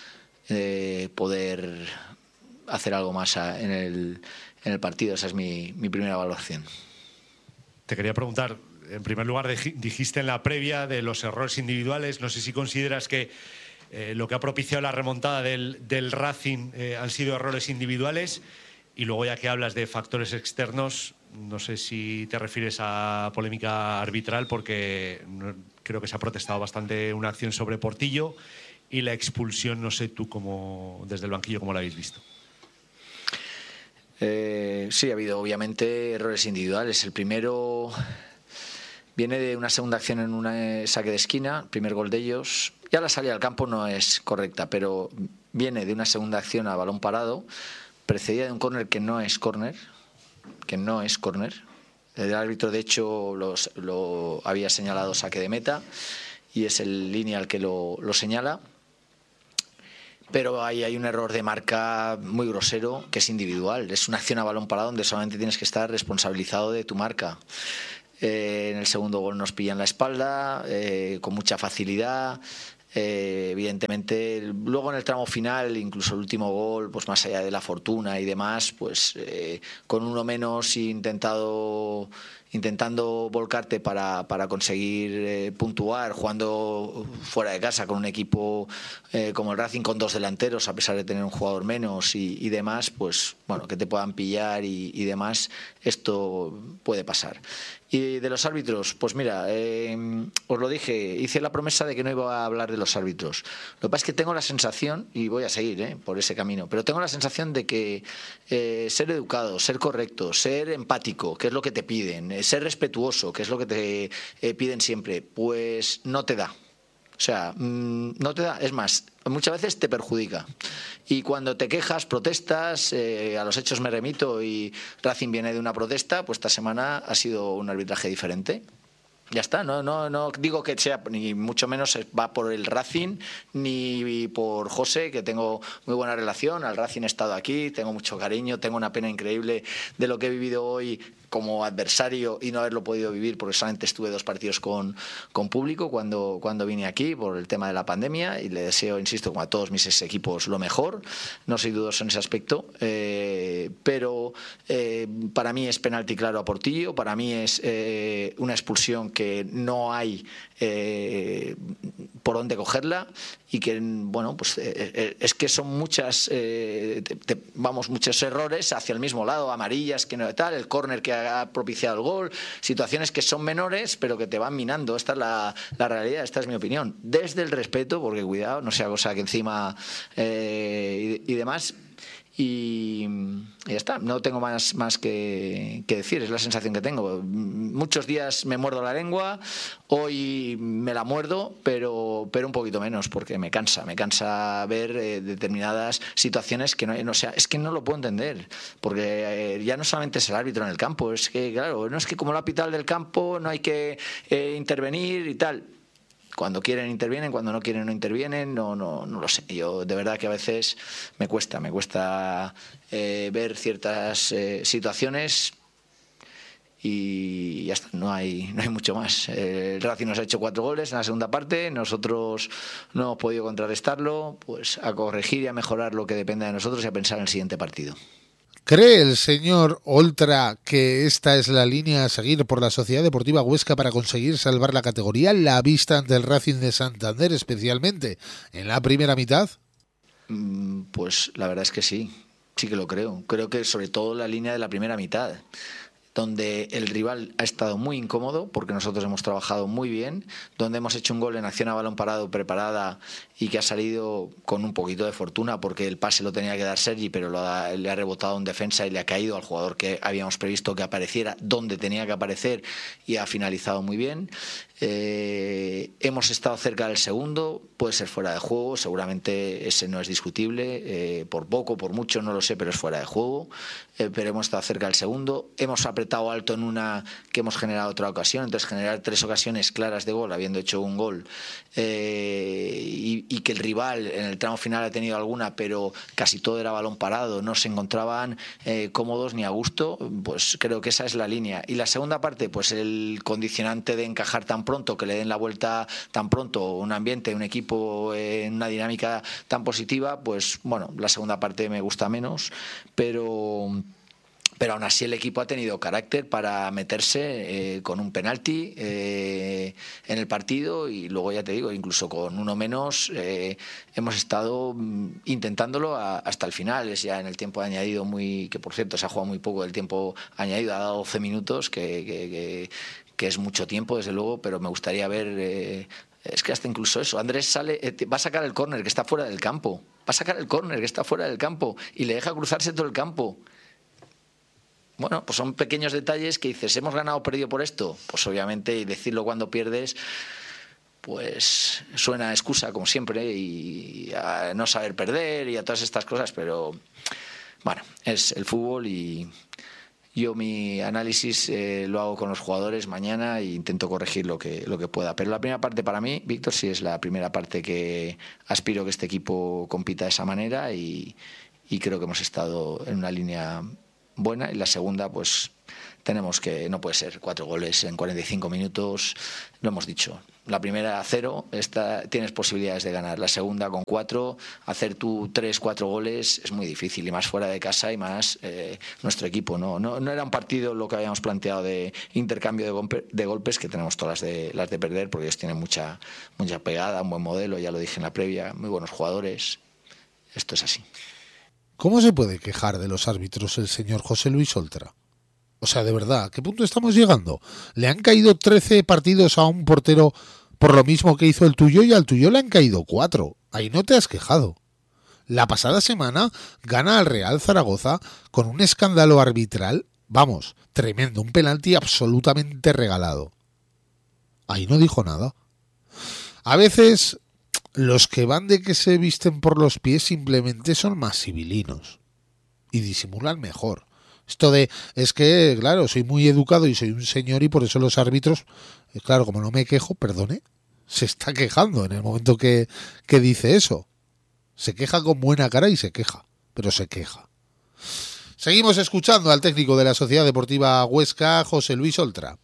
S16: poder hacer algo más en el partido. Esa es mi primera valoración.
S17: Te quería preguntar, en primer lugar, dijiste en la previa de los errores individuales. No sé si consideras que lo que ha propiciado la remontada del Racing han sido errores individuales. Y luego, ya que hablas de factores externos, no sé si te refieres a polémica arbitral, porque creo que se ha protestado bastante una acción sobre Portillo, y la expulsión, no sé tú desde el banquillo cómo la habéis visto.
S16: Sí, ha habido obviamente errores individuales. El primero viene de una segunda acción en un saque de esquina, el primer gol de ellos. Ya la salida al campo no es correcta, pero viene de una segunda acción a balón parado, precedida de un córner que no es córner, El árbitro, de hecho, lo había señalado saque de meta y es el línea el que lo señala. Pero ahí hay un error de marca muy grosero que es individual. Es una acción a balón parado donde solamente tienes que estar responsabilizado de tu marca. En el segundo gol nos pillan la espalda con mucha facilidad. Evidentemente, luego en el tramo final, incluso el último gol, pues más allá de la fortuna y demás, pues con uno menos intentando volcarte para conseguir puntuar, jugando fuera de casa con un equipo como el Racing, con 2 delanteros, a pesar de tener un jugador menos y demás, pues bueno, que te puedan pillar y demás, esto puede pasar. Y de los árbitros, pues mira, os lo dije, hice la promesa de que no iba a hablar de los árbitros. Lo que pasa es que tengo la sensación, y voy a seguir por ese camino, pero tengo la sensación de que ser educado, ser correcto, ser empático, que es lo que te piden, ser respetuoso, que es lo que te piden siempre, pues no te da. O sea, no te da, es más, muchas veces te perjudica. Y cuando te quejas, protestas, a los hechos me remito y Racing viene de una protesta, pues esta semana ha sido un arbitraje diferente. Ya está, no digo que sea, ni mucho menos va por el Racing, ni por José, que tengo muy buena relación. Al Racing he estado aquí, tengo mucho cariño, tengo una pena increíble de lo que he vivido hoy como adversario y no haberlo podido vivir porque solamente estuve 2 partidos con público cuando vine aquí por el tema de la pandemia, y le deseo, insisto, como a todos mis ex equipos, lo mejor. No soy dudoso en ese aspecto, pero para mí es penalti claro a Portillo, para mí es una expulsión que no hay por dónde cogerla, y que bueno, pues es que son muchos errores hacia el mismo lado, amarillas, que no tal, el córner que ha propiciado el gol, situaciones que son menores pero que te van minando. Esta es la realidad, esta es mi opinión, desde el respeto, porque cuidado, no sea cosa que encima y demás. Y ya está, no tengo más que decir, es la sensación que tengo. Muchos días me muerdo la lengua, hoy me la muerdo, pero un poquito menos, porque me cansa ver determinadas situaciones que no, sea, es que no lo puedo entender, porque ya no solamente es el árbitro en el campo, es que claro, no es que como lo ha pitado el del campo no hay que intervenir y tal. Cuando quieren intervienen, cuando no quieren no intervienen, no lo sé. Yo de verdad que a veces me cuesta ver ciertas situaciones y ya está, no hay mucho más. El Racing nos ha hecho 4 goles en la segunda parte, nosotros no hemos podido contrarrestarlo, pues a corregir y a mejorar lo que dependa de nosotros y a pensar en el siguiente partido.
S1: ¿Cree el señor Oltra que esta es la línea a seguir por la Sociedad Deportiva Huesca para conseguir salvar la categoría, la vista ante el Racing de Santander, especialmente en la primera mitad?
S16: Pues la verdad es que sí que lo creo. Creo que sobre todo la línea de la primera mitad, donde el rival ha estado muy incómodo porque nosotros hemos trabajado muy bien, donde hemos hecho un gol en acción a balón parado preparada y que ha salido con un poquito de fortuna porque el pase lo tenía que dar Sergi, pero le ha rebotado en defensa y le ha caído al jugador que habíamos previsto que apareciera donde tenía que aparecer, y ha finalizado muy bien. Hemos estado cerca del segundo, puede ser fuera de juego, seguramente ese no es discutible, por poco, por mucho, no lo sé, pero es fuera de juego, pero hemos estado cerca del segundo, hemos apretado alto en una que hemos generado otra ocasión, entonces generar 3 ocasiones claras de gol habiendo hecho un gol, y que el rival en el tramo final ha tenido alguna, pero casi todo era balón parado, no se encontraban cómodos ni a gusto, pues creo que esa es la línea. Y la segunda parte, pues el condicionante de encajar tan pronto, que le den la vuelta tan pronto, un ambiente, un equipo en una dinámica tan positiva, pues bueno, la segunda parte me gusta menos, pero aún así el equipo ha tenido carácter para meterse con un penalti en el partido, y luego ya te digo, incluso con uno menos hemos estado intentándolo hasta el final. Es ya en el tiempo añadido, que por cierto se ha jugado muy poco del tiempo añadido, ha dado 12 minutos, que es mucho tiempo desde luego, pero me gustaría ver, es que hasta incluso eso, Andrés va a sacar el córner que está fuera del campo, y le deja cruzarse todo el campo. Bueno, pues son pequeños detalles que dices, ¿hemos ganado o perdido por esto? Pues obviamente, y decirlo cuando pierdes, pues suena a excusa, como siempre, y a no saber perder y a todas estas cosas, pero bueno, es el fútbol y Yo mi análisis lo hago con los jugadores mañana e intento corregir lo que pueda. Pero la primera parte para mí, Víctor, sí es la primera parte que aspiro que este equipo compita de esa manera y creo que hemos estado en una línea buena. Y la segunda, pues tenemos que, no puede ser 4 goles en 45 minutos, lo hemos dicho. La primera 0, tienes posibilidades de ganar. La segunda con 4, hacer tú 3-4 goles es muy difícil, y más fuera de casa y más nuestro equipo. No era un partido lo que habíamos planteado de intercambio de golpes, que tenemos todas las de perder, porque ellos tienen mucha pegada, un buen modelo, ya lo dije en la previa, muy buenos jugadores. Esto es así.
S1: ¿Cómo se puede quejar de los árbitros el señor José Luis Oltra? O sea, de verdad, ¿a qué punto estamos llegando? Le han caído 13 partidos a un portero por lo mismo que hizo el tuyo, y al tuyo le han caído 4. Ahí no te has quejado. La pasada semana gana al Real Zaragoza con un escándalo arbitral, vamos, tremendo, un penalti absolutamente regalado. Ahí no dijo nada. A veces los que van de que se visten por los pies simplemente son más civilinos y disimulan mejor. Esto de, es que, claro, soy muy educado y soy un señor y por eso los árbitros, claro, como no me quejo, perdone, se está quejando en el momento que dice eso. Se queja con buena cara y se queja, pero se queja. Seguimos escuchando al técnico de la Sociedad Deportiva Huesca, José Luis Oltra.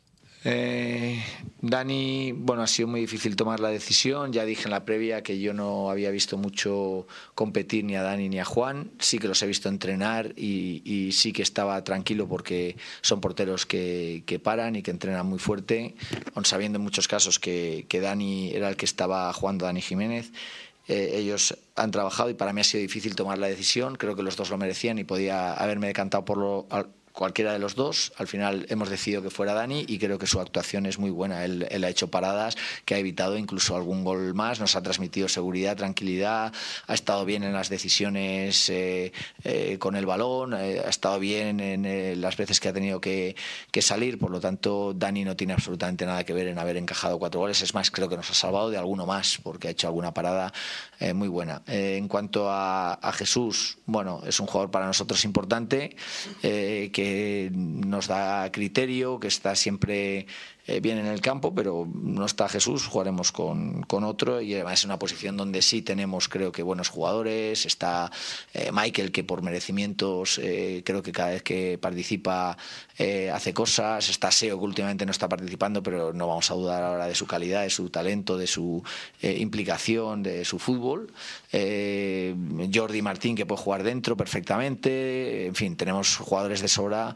S16: Dani, ha sido muy difícil tomar la decisión. Ya dije en la previa que yo no había visto mucho competir ni a Dani ni a Juan. Sí que los he visto entrenar y sí que estaba tranquilo, porque son porteros que paran y que entrenan muy fuerte, aun sabiendo en muchos casos que Dani era el que estaba jugando, Dani Jiménez. Ellos han trabajado y para mí ha sido difícil tomar la decisión. Creo que los dos lo merecían y podía haberme decantado por cualquiera de los dos. Al final hemos decidido que fuera Dani y creo que su actuación es muy buena. Él ha hecho paradas que ha evitado incluso algún gol más, nos ha transmitido seguridad, tranquilidad, ha estado bien en las decisiones con el balón, ha estado bien en las veces que ha tenido que salir. Por lo tanto, Dani no tiene absolutamente nada que ver en haber encajado 4 goles. Es más, creo que nos ha salvado de alguno más, porque ha hecho alguna parada muy buena. En cuanto a Jesús, es un jugador para nosotros importante, que nos da criterio, que está siempre bien en el campo, pero no está Jesús, jugaremos con otro, y además es una posición donde sí tenemos, creo que, buenos jugadores. Está Michael, que por merecimientos creo que cada vez que participa hace cosas. Está Seo, que últimamente no está participando, pero no vamos a dudar ahora de su calidad, de su talento, de su implicación, de su fútbol. Jordi Martín, que puede jugar dentro perfectamente. En fin, tenemos jugadores de sobra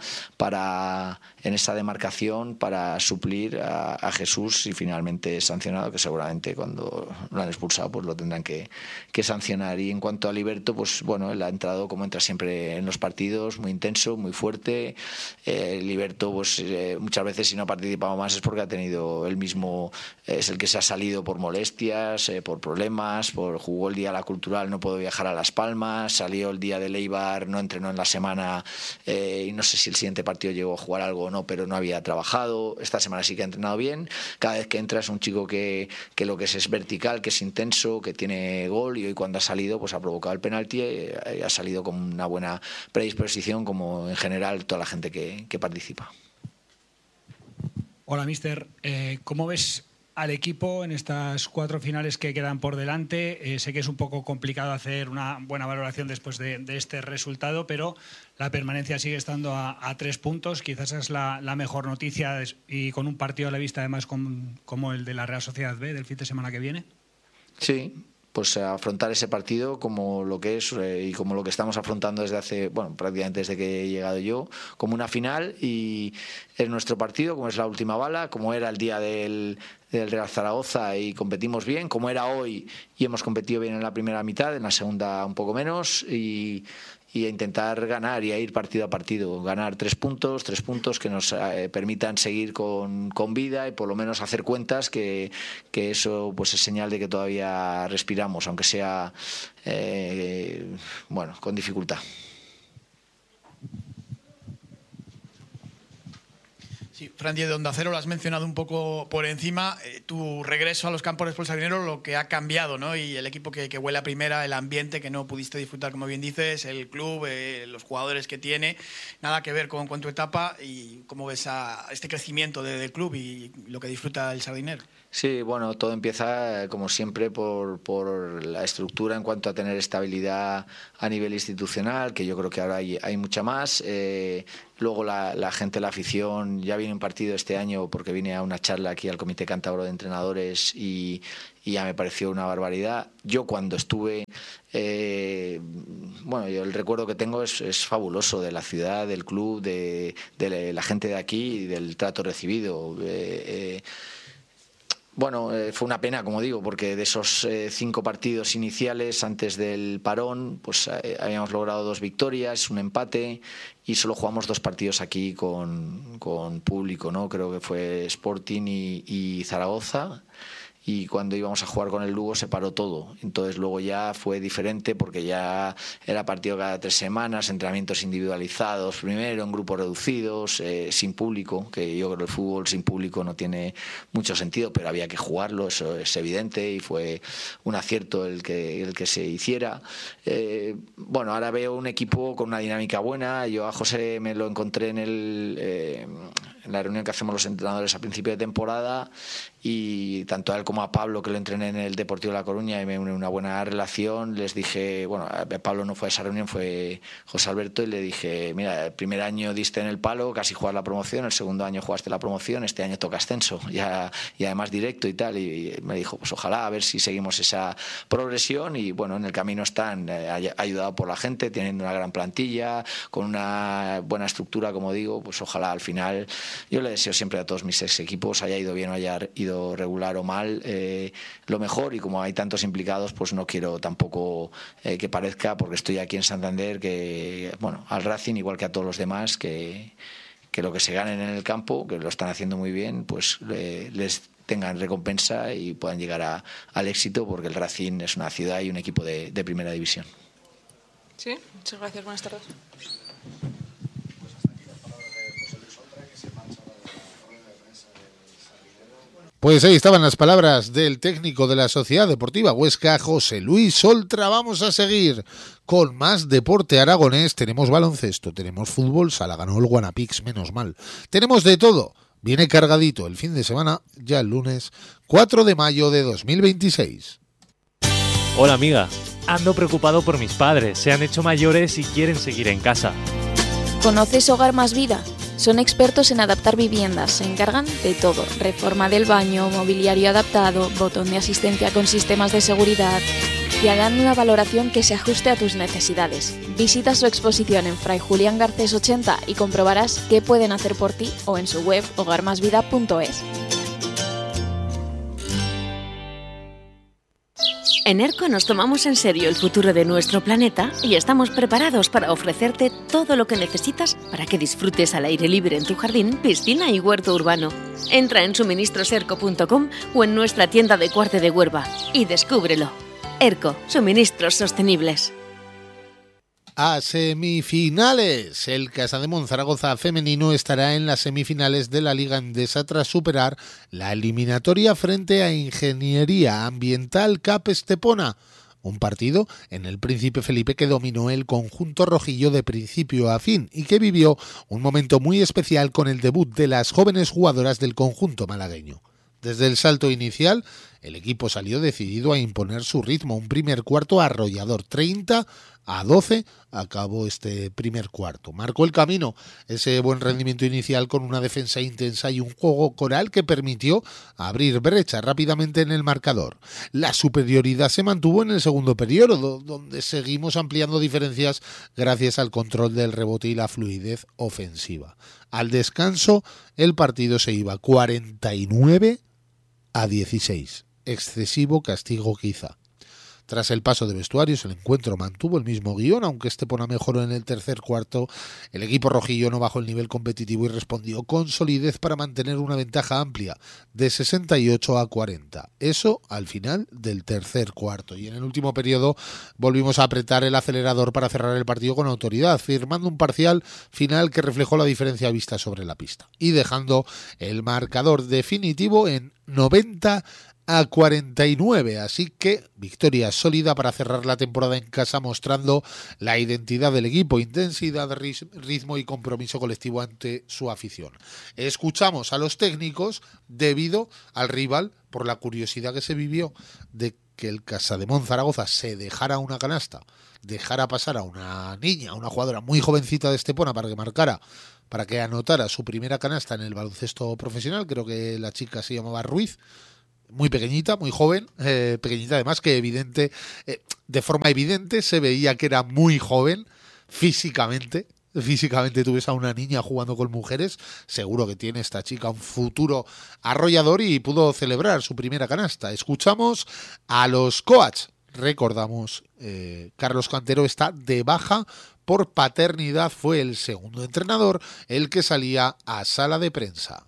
S16: en esa demarcación para suplir a Jesús si finalmente es sancionado, que seguramente cuando lo han expulsado pues lo tendrán que sancionar. Y en cuanto a Liberto, él ha entrado como entra siempre en los partidos, muy intenso, muy fuerte. Liberto muchas veces, si no ha participado más, es porque ha tenido él mismo, es el que se ha salido por molestias, por problemas, jugó el día de la Cultural, no pudo viajar a Las Palmas, salió el día de Eibar, no entrenó en la semana y no sé si el siguiente partido llegó a jugar algo o no, pero no había trabajado. Esta semana sí que ha entrenado bien. Cada vez que entra es un chico que lo que es vertical, que es intenso, que tiene gol, y hoy cuando ha salido ha provocado el penalti y ha salido con una buena predisposición, como en general toda la gente que participa.
S18: Hola, míster. ¿Cómo ves al equipo en estas 4 finales que quedan por delante? Sé que es un poco complicado hacer una buena valoración después de este resultado, pero la permanencia sigue estando a 3 puntos. Quizás es la mejor noticia, y con un partido a la vista además como el de la Real Sociedad B del fin de semana que viene.
S16: Sí, pues afrontar ese partido como lo que es y como lo que estamos afrontando desde hace, prácticamente desde que he llegado yo, como una final, y es nuestro partido, como es la última bala, como era el día del Real Zaragoza y competimos bien, como era hoy y hemos competido bien en la primera mitad, en la segunda un poco menos, y a intentar ganar y a ir partido a partido, ganar 3 puntos que nos permitan seguir con vida y por lo menos hacer cuentas, que eso es señal de que todavía respiramos, aunque sea con dificultad.
S19: Sí, Sí, Fran Diez de Onda Cero, lo has mencionado un poco por encima. Tu regreso a los campos después del Sardinero, lo que ha cambiado, ¿no? Y el equipo que huele a primera, el ambiente que no pudiste disfrutar, como bien dices, el club, los jugadores que tiene, nada que ver con tu etapa y cómo ves este crecimiento del club y lo que disfruta el Sardinero.
S16: Sí, bueno, todo empieza, como siempre, por la estructura en cuanto a tener estabilidad a nivel institucional, que yo creo que ahora hay mucha más. Luego la gente, la afición, ya viene un partido este año porque vine a una charla aquí al Comité Cántabro de Entrenadores y ya me pareció una barbaridad. Yo cuando estuve, bueno, yo el recuerdo que tengo es fabuloso de la ciudad, del club, de la gente de aquí y del trato recibido. Bueno, fue una pena, como digo, porque de esos 5 partidos iniciales antes del parón, pues habíamos logrado 2 victorias, un empate y solo jugamos 2 partidos aquí con público, ¿no? Creo que fue Sporting y Zaragoza. Y cuando íbamos a jugar con el Lugo se paró todo. Entonces luego ya fue diferente porque ya era partido cada 3 semanas, entrenamientos individualizados primero, en grupos reducidos, sin público, que yo creo que el fútbol sin público no tiene mucho sentido, pero había que jugarlo, eso es evidente y fue un acierto el que se hiciera. Bueno, ahora veo un equipo con una dinámica buena. Yo a José me lo encontré en la reunión que hacemos los entrenadores a principio de temporada y tanto a él como a Pablo, que lo entrené en el Deportivo de La Coruña y me une una buena relación, les dije, bueno, Pablo no fue a esa reunión, fue José Alberto, y le dije, mira, el primer año diste en el palo, casi jugas la promoción, el segundo año jugaste la promoción, este año toca ascenso, y además directo y tal, y me dijo, pues ojalá a ver si seguimos esa progresión, y bueno, en el camino están, ayudado por la gente, teniendo una gran plantilla, con una buena estructura, como digo, pues ojalá al final, yo le deseo siempre a todos mis ex equipos, haya ido bien o haya ido regular o mal, lo mejor, y como hay tantos implicados, pues no quiero tampoco que parezca, porque estoy aquí en Santander, que bueno, al Racing, igual que a todos los demás, que lo que se ganen en el campo, que lo están haciendo muy bien, pues les tengan recompensa y puedan llegar al éxito, porque el Racing es una ciudad y un equipo de primera división.
S20: Sí, muchas gracias, buenas tardes.
S1: Pues ahí estaban las palabras del técnico de la Sociedad Deportiva Huesca, José Luis Oltra. Vamos a seguir con más deporte aragonés. Tenemos baloncesto, tenemos fútbol, Sala ganó el Guanapix, menos mal. Tenemos de todo. Viene cargadito el fin de semana, ya el lunes 4 de mayo de 2026.
S21: Hola amiga, ando preocupado por mis padres. Se han hecho mayores y quieren seguir en casa.
S15: ¿Conoces Hogar Más Vida? Son expertos en adaptar viviendas, se encargan de todo, reforma del baño, mobiliario adaptado, botón de asistencia con sistemas de seguridad. Te harán una valoración que se ajuste a tus necesidades. Visita su exposición en Fray Julián Garcés 80 y comprobarás qué pueden hacer por ti o en su web hogarmasvida.es.
S22: En ERCO nos tomamos en serio el futuro de nuestro planeta y estamos preparados para ofrecerte todo lo que necesitas para que disfrutes al aire libre en tu jardín, piscina y huerto urbano. Entra en suministroserco.com o en nuestra tienda de Cuarte de Huerva y descúbrelo. ERCO, suministros sostenibles.
S1: A semifinales. El Casademón Zaragoza femenino estará en las semifinales de la Liga Endesa tras superar la eliminatoria frente a Ingeniería Ambiental Cap Estepona. Un partido en el Príncipe Felipe que dominó el conjunto rojillo de principio a fin y que vivió un momento muy especial con el debut de las jóvenes jugadoras del conjunto malagueño. Desde el salto inicial, el equipo salió decidido a imponer su ritmo. Un primer cuarto arrollador, 30-12 acabó este primer cuarto. Marcó el camino ese buen rendimiento inicial con una defensa intensa y un juego coral que permitió abrir brecha rápidamente en el marcador. La superioridad se mantuvo en el segundo periodo, donde seguimos ampliando diferencias gracias al control del rebote y la fluidez ofensiva. Al descanso, el partido se iba 49-16. Excesivo castigo quizá. Tras el paso de vestuarios, el encuentro mantuvo el mismo guión, aunque Estepona mejoró en el tercer cuarto. El equipo rojillo no bajó el nivel competitivo y respondió con solidez para mantener una ventaja amplia de 68-40. Eso al final del tercer cuarto. Y en el último periodo volvimos a apretar el acelerador para cerrar el partido con autoridad, firmando un parcial final que reflejó la diferencia vista sobre la pista y dejando el marcador definitivo en 90-49, así que victoria sólida para cerrar la temporada en casa, mostrando la identidad del equipo, intensidad, ritmo y compromiso colectivo ante su afición. Escuchamos a los técnicos debido al rival, por la curiosidad que se vivió de que el Casademont Zaragoza se dejara una canasta, dejara pasar a una niña, a una jugadora muy jovencita de Estepona para que marcara, para que anotara su primera canasta en el baloncesto profesional. Creo que la chica se llamaba Ruiz, muy pequeñita, muy joven, pequeñita además, que de forma evidente se veía que era muy joven físicamente. Físicamente tú ves a una niña jugando con mujeres, seguro que tiene esta chica un futuro arrollador y pudo celebrar su primera canasta. Escuchamos a los coaches. Recordamos, Carlos Cantero está de baja por paternidad, fue el segundo entrenador el que salía a sala de prensa.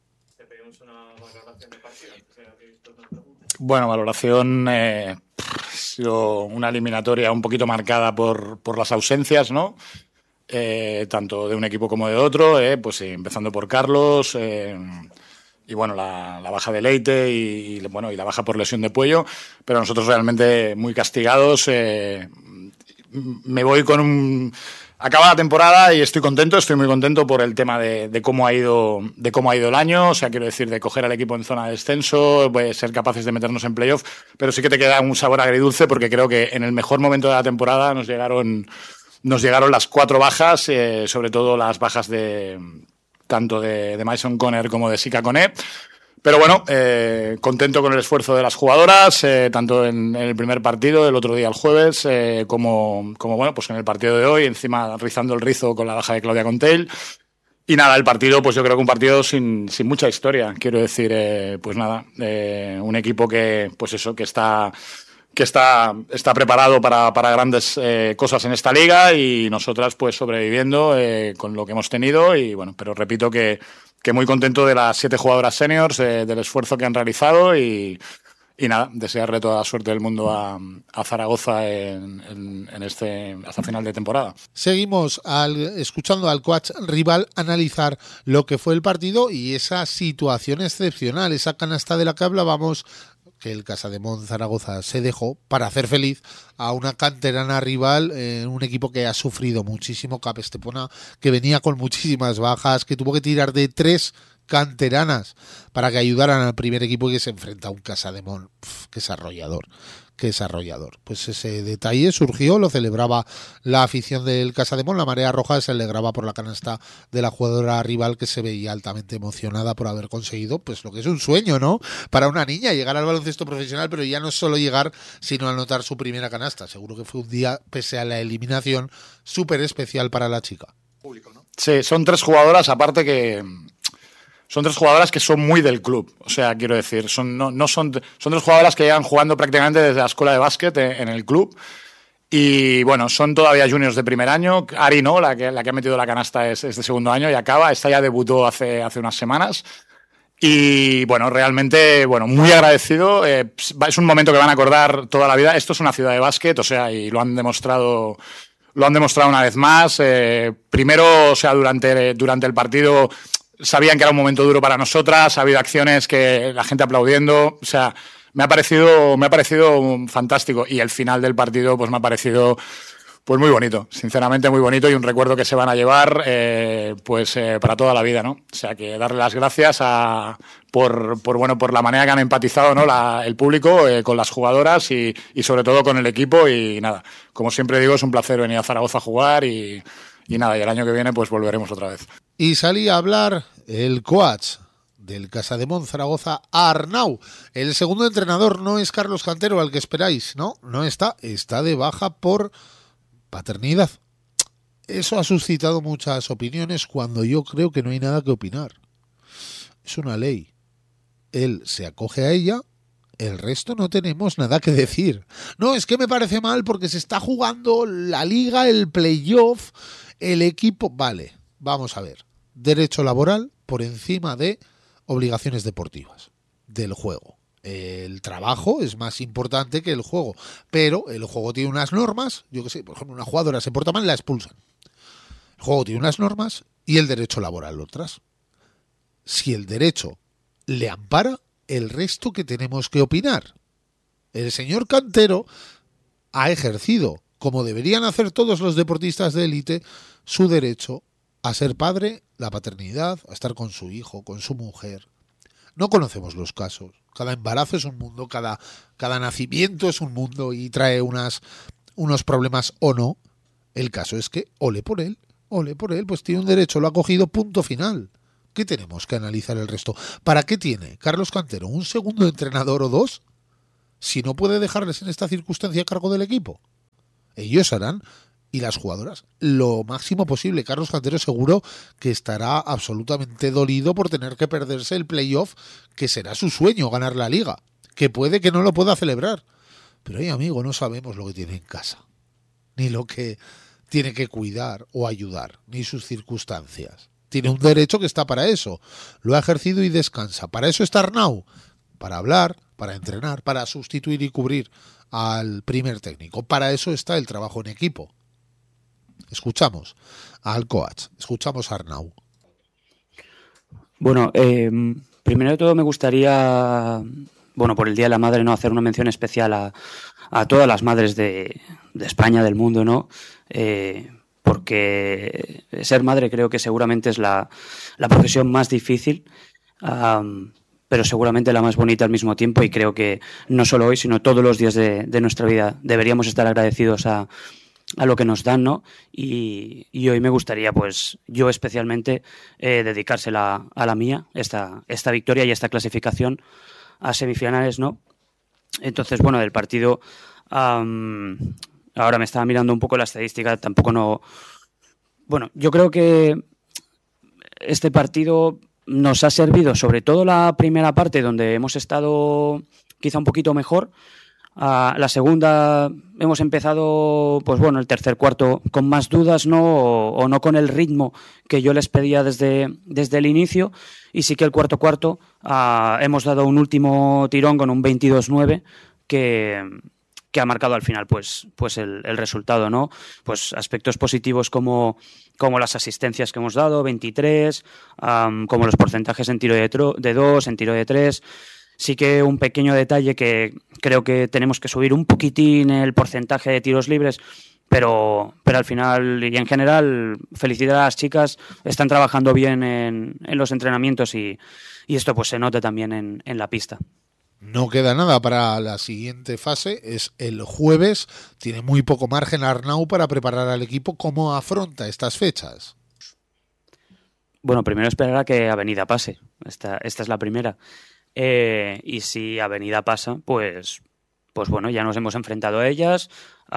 S2: Bueno, valoración ha sido una eliminatoria un poquito marcada por las ausencias, ¿no? Tanto de un equipo como de otro, pues empezando por Carlos, y bueno, la baja de Leite y la baja por lesión de Puello, pero nosotros realmente muy castigados. Me voy acaba la temporada y estoy muy contento por el tema de cómo ha ido el año. O sea, quiero decir, de coger al equipo en zona de descenso, ser capaces de meternos en playoff, pero sí que te queda un sabor agridulce porque creo que en el mejor momento de la temporada nos llegaron las 4 bajas, sobre todo las bajas tanto de Mason Conner como de Sika Koné. Pero bueno, contento con el esfuerzo de las jugadoras, tanto en el primer partido, el otro día el jueves, como bueno, pues en el partido de hoy, encima rizando el rizo con la baja de Claudia Conteil. Y nada, el partido, pues yo creo que un partido sin mucha historia. Quiero decir, pues nada, un equipo que está preparado para grandes cosas en esta liga y nosotras pues sobreviviendo con lo que hemos tenido. Y bueno, pero repito que muy contento de las 7 jugadoras seniors, del esfuerzo que han realizado y nada, desearle toda la suerte del mundo a Zaragoza hasta final de temporada.
S1: Seguimos escuchando al coach rival analizar lo que fue el partido y esa situación excepcional, esa canasta de la que hablábamos, que el Casademont Zaragoza se dejó para hacer feliz a una canterana rival, un equipo que ha sufrido muchísimo, Cap Estepona, que venía con muchísimas bajas, que tuvo que tirar de 3 canteranas para que ayudaran al primer equipo y que se enfrenta a un Casademont que es arrollador. Pues ese detalle surgió, lo celebraba la afición del Casademont, la marea roja se alegraba por la canasta de la jugadora rival, que se veía altamente emocionada por haber conseguido pues lo que es un sueño, ¿no? Para una niña, llegar al baloncesto profesional, pero ya no solo llegar, sino anotar su primera canasta. Seguro que fue un día, pese a la eliminación, súper especial para la chica.
S2: Sí, son 3 jugadoras, aparte que son 3 jugadoras que son muy del club. O sea, quiero decir, son 3 jugadoras que llevan jugando prácticamente desde la escuela de básquet en el club. Y bueno, son todavía juniors de primer año. Ari no, la que ha metido la canasta es de segundo año y acaba. Esta ya debutó hace unas semanas. Y bueno, realmente, muy agradecido. Es un momento que van a acordar toda la vida. Esto es una ciudad de básquet, o sea, y lo han demostrado una vez más. Primero, o sea, durante el partido sabían que era un momento duro para nosotras, ha habido acciones que la gente aplaudiendo, o sea, me ha parecido fantástico, y el final del partido pues me ha parecido pues muy bonito, sinceramente muy bonito, y un recuerdo que se van a llevar para toda la vida, ¿no? O sea, que darle las gracias por la manera que han empatizado, ¿no? El público con las jugadoras y sobre todo con el equipo. Y nada, como siempre digo, es un placer venir a Zaragoza a jugar y nada, y el año que viene pues volveremos otra vez.
S1: Y salía a hablar el coach del Casademont Zaragoza, Arnau. El segundo entrenador no es Carlos Cantero, al que esperáis, no está de baja por paternidad. Eso ha suscitado muchas opiniones cuando yo creo que no hay nada que opinar. Es una ley. Él se acoge a ella El resto no tenemos nada que decir. No, es que me parece mal porque se está jugando la liga, el playoff, el equipo... Vale, vamos a ver. Derecho laboral por encima de obligaciones deportivas del juego. El trabajo es más importante que el juego, pero el juego tiene unas normas. Yo que sé, por ejemplo, una jugadora se porta mal, la expulsan. El juego tiene unas normas y el derecho laboral otras. Si el derecho le ampara, el resto que tenemos que opinar. El señor Cantero ha ejercido, como deberían hacer todos los deportistas de élite, su derecho a ser padre, la paternidad, a estar con su hijo, con su mujer. No conocemos los casos. Cada embarazo es un mundo, cada nacimiento es un mundo y trae unos problemas o no. El caso es que, ole por él, pues tiene un derecho, lo ha cogido, punto final. ¿Qué tenemos que analizar el resto? ¿Para qué tiene Carlos Cantero un segundo entrenador o dos si no puede dejarles en esta circunstancia a cargo del equipo? Ellos harán, y las jugadoras, lo máximo posible. Carlos Cantero seguro que estará absolutamente dolido por tener que perderse el playoff, que será su sueño, ganar la liga, que puede que no lo pueda celebrar. Pero, amigo, no sabemos lo que tiene en casa, ni lo que tiene que cuidar o ayudar, ni sus circunstancias. Tiene un derecho que está para eso. Lo ha ejercido y descansa. Para eso está Arnau. Para hablar, para entrenar, para sustituir y cubrir al primer técnico. Para eso está el trabajo en equipo. Escuchamos al coach. Escuchamos a Arnau.
S4: Bueno, primero de todo me gustaría, por el Día de la Madre, ¿no?, hacer una mención especial a todas las madres de España, del mundo, ¿no? Porque ser madre creo que seguramente es la profesión más difícil, pero seguramente la más bonita al mismo tiempo, y creo que no solo hoy, sino todos los días de nuestra vida deberíamos estar agradecidos a lo que nos dan, ¿no? Y hoy me gustaría, pues, yo especialmente dedicársela a la mía, esta victoria y esta clasificación a semifinales, ¿no? Entonces, del partido... Ahora me estaba mirando un poco la estadística, tampoco no... yo creo que este partido nos ha servido, sobre todo la primera parte, donde hemos estado quizá un poquito mejor. La segunda hemos empezado, el tercer cuarto con más dudas, ¿no? O no con el ritmo que yo les pedía desde el inicio. Y sí que el cuarto hemos dado un último tirón con un 22-9 que ha marcado al final pues el resultado, ¿no? Pues aspectos positivos como las asistencias que hemos dado, 23, como los porcentajes en tiro de 2, en tiro de 3. Sí que un pequeño detalle que creo que tenemos que subir un poquitín el porcentaje de tiros libres, pero al final y en general, felicidad a las chicas, están trabajando bien en los entrenamientos y esto pues se nota también en la pista.
S1: No queda nada para la siguiente fase, es el jueves. Tiene muy poco margen Arnau para preparar al equipo. ¿Cómo afronta estas fechas?
S4: Primero esperar a que Avenida pase. Esta es la primera. Y si Avenida pasa, pues ya nos hemos enfrentado a ellas.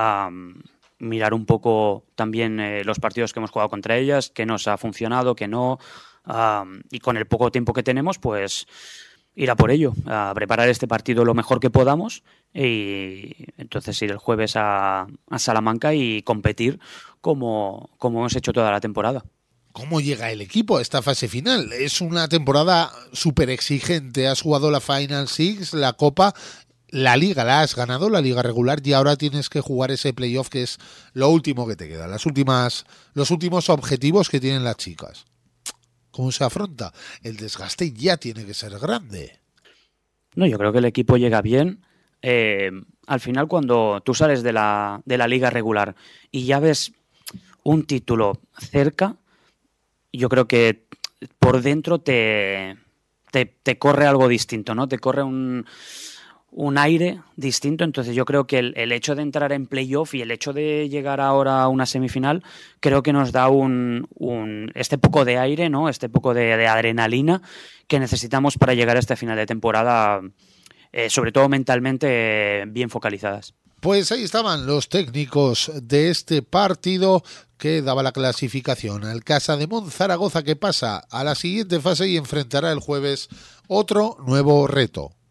S4: Mirar un poco también los partidos que hemos jugado contra ellas, qué nos ha funcionado, qué no. Y con el poco tiempo que tenemos, pues... ir a por ello, a preparar este partido lo mejor que podamos y entonces ir el jueves a Salamanca y competir como hemos hecho toda la temporada.
S1: ¿Cómo llega el equipo a esta fase final? Es una temporada súper exigente. Has jugado la Final Six, la Copa, la Liga, la has ganado, la Liga regular, y ahora tienes que jugar ese playoff que es lo último que te queda, los últimos objetivos que tienen las chicas. ¿Cómo se afronta? El desgaste ya tiene que ser grande.
S4: No, yo creo que el equipo llega bien. Al final, cuando tú sales de la liga regular y ya ves un título cerca, yo creo que por dentro te corre algo distinto, ¿no? Te corre un aire distinto. Entonces yo creo que el hecho de entrar en playoff y el hecho de llegar ahora a una semifinal creo que nos da este poco de aire, ¿no? Este poco de adrenalina que necesitamos para llegar a este final de temporada, sobre todo mentalmente bien focalizadas.
S1: Pues ahí estaban los técnicos de este partido que daba la clasificación al Casa de Monzaragoza, que pasa a la siguiente fase y enfrentará el jueves otro nuevo reto.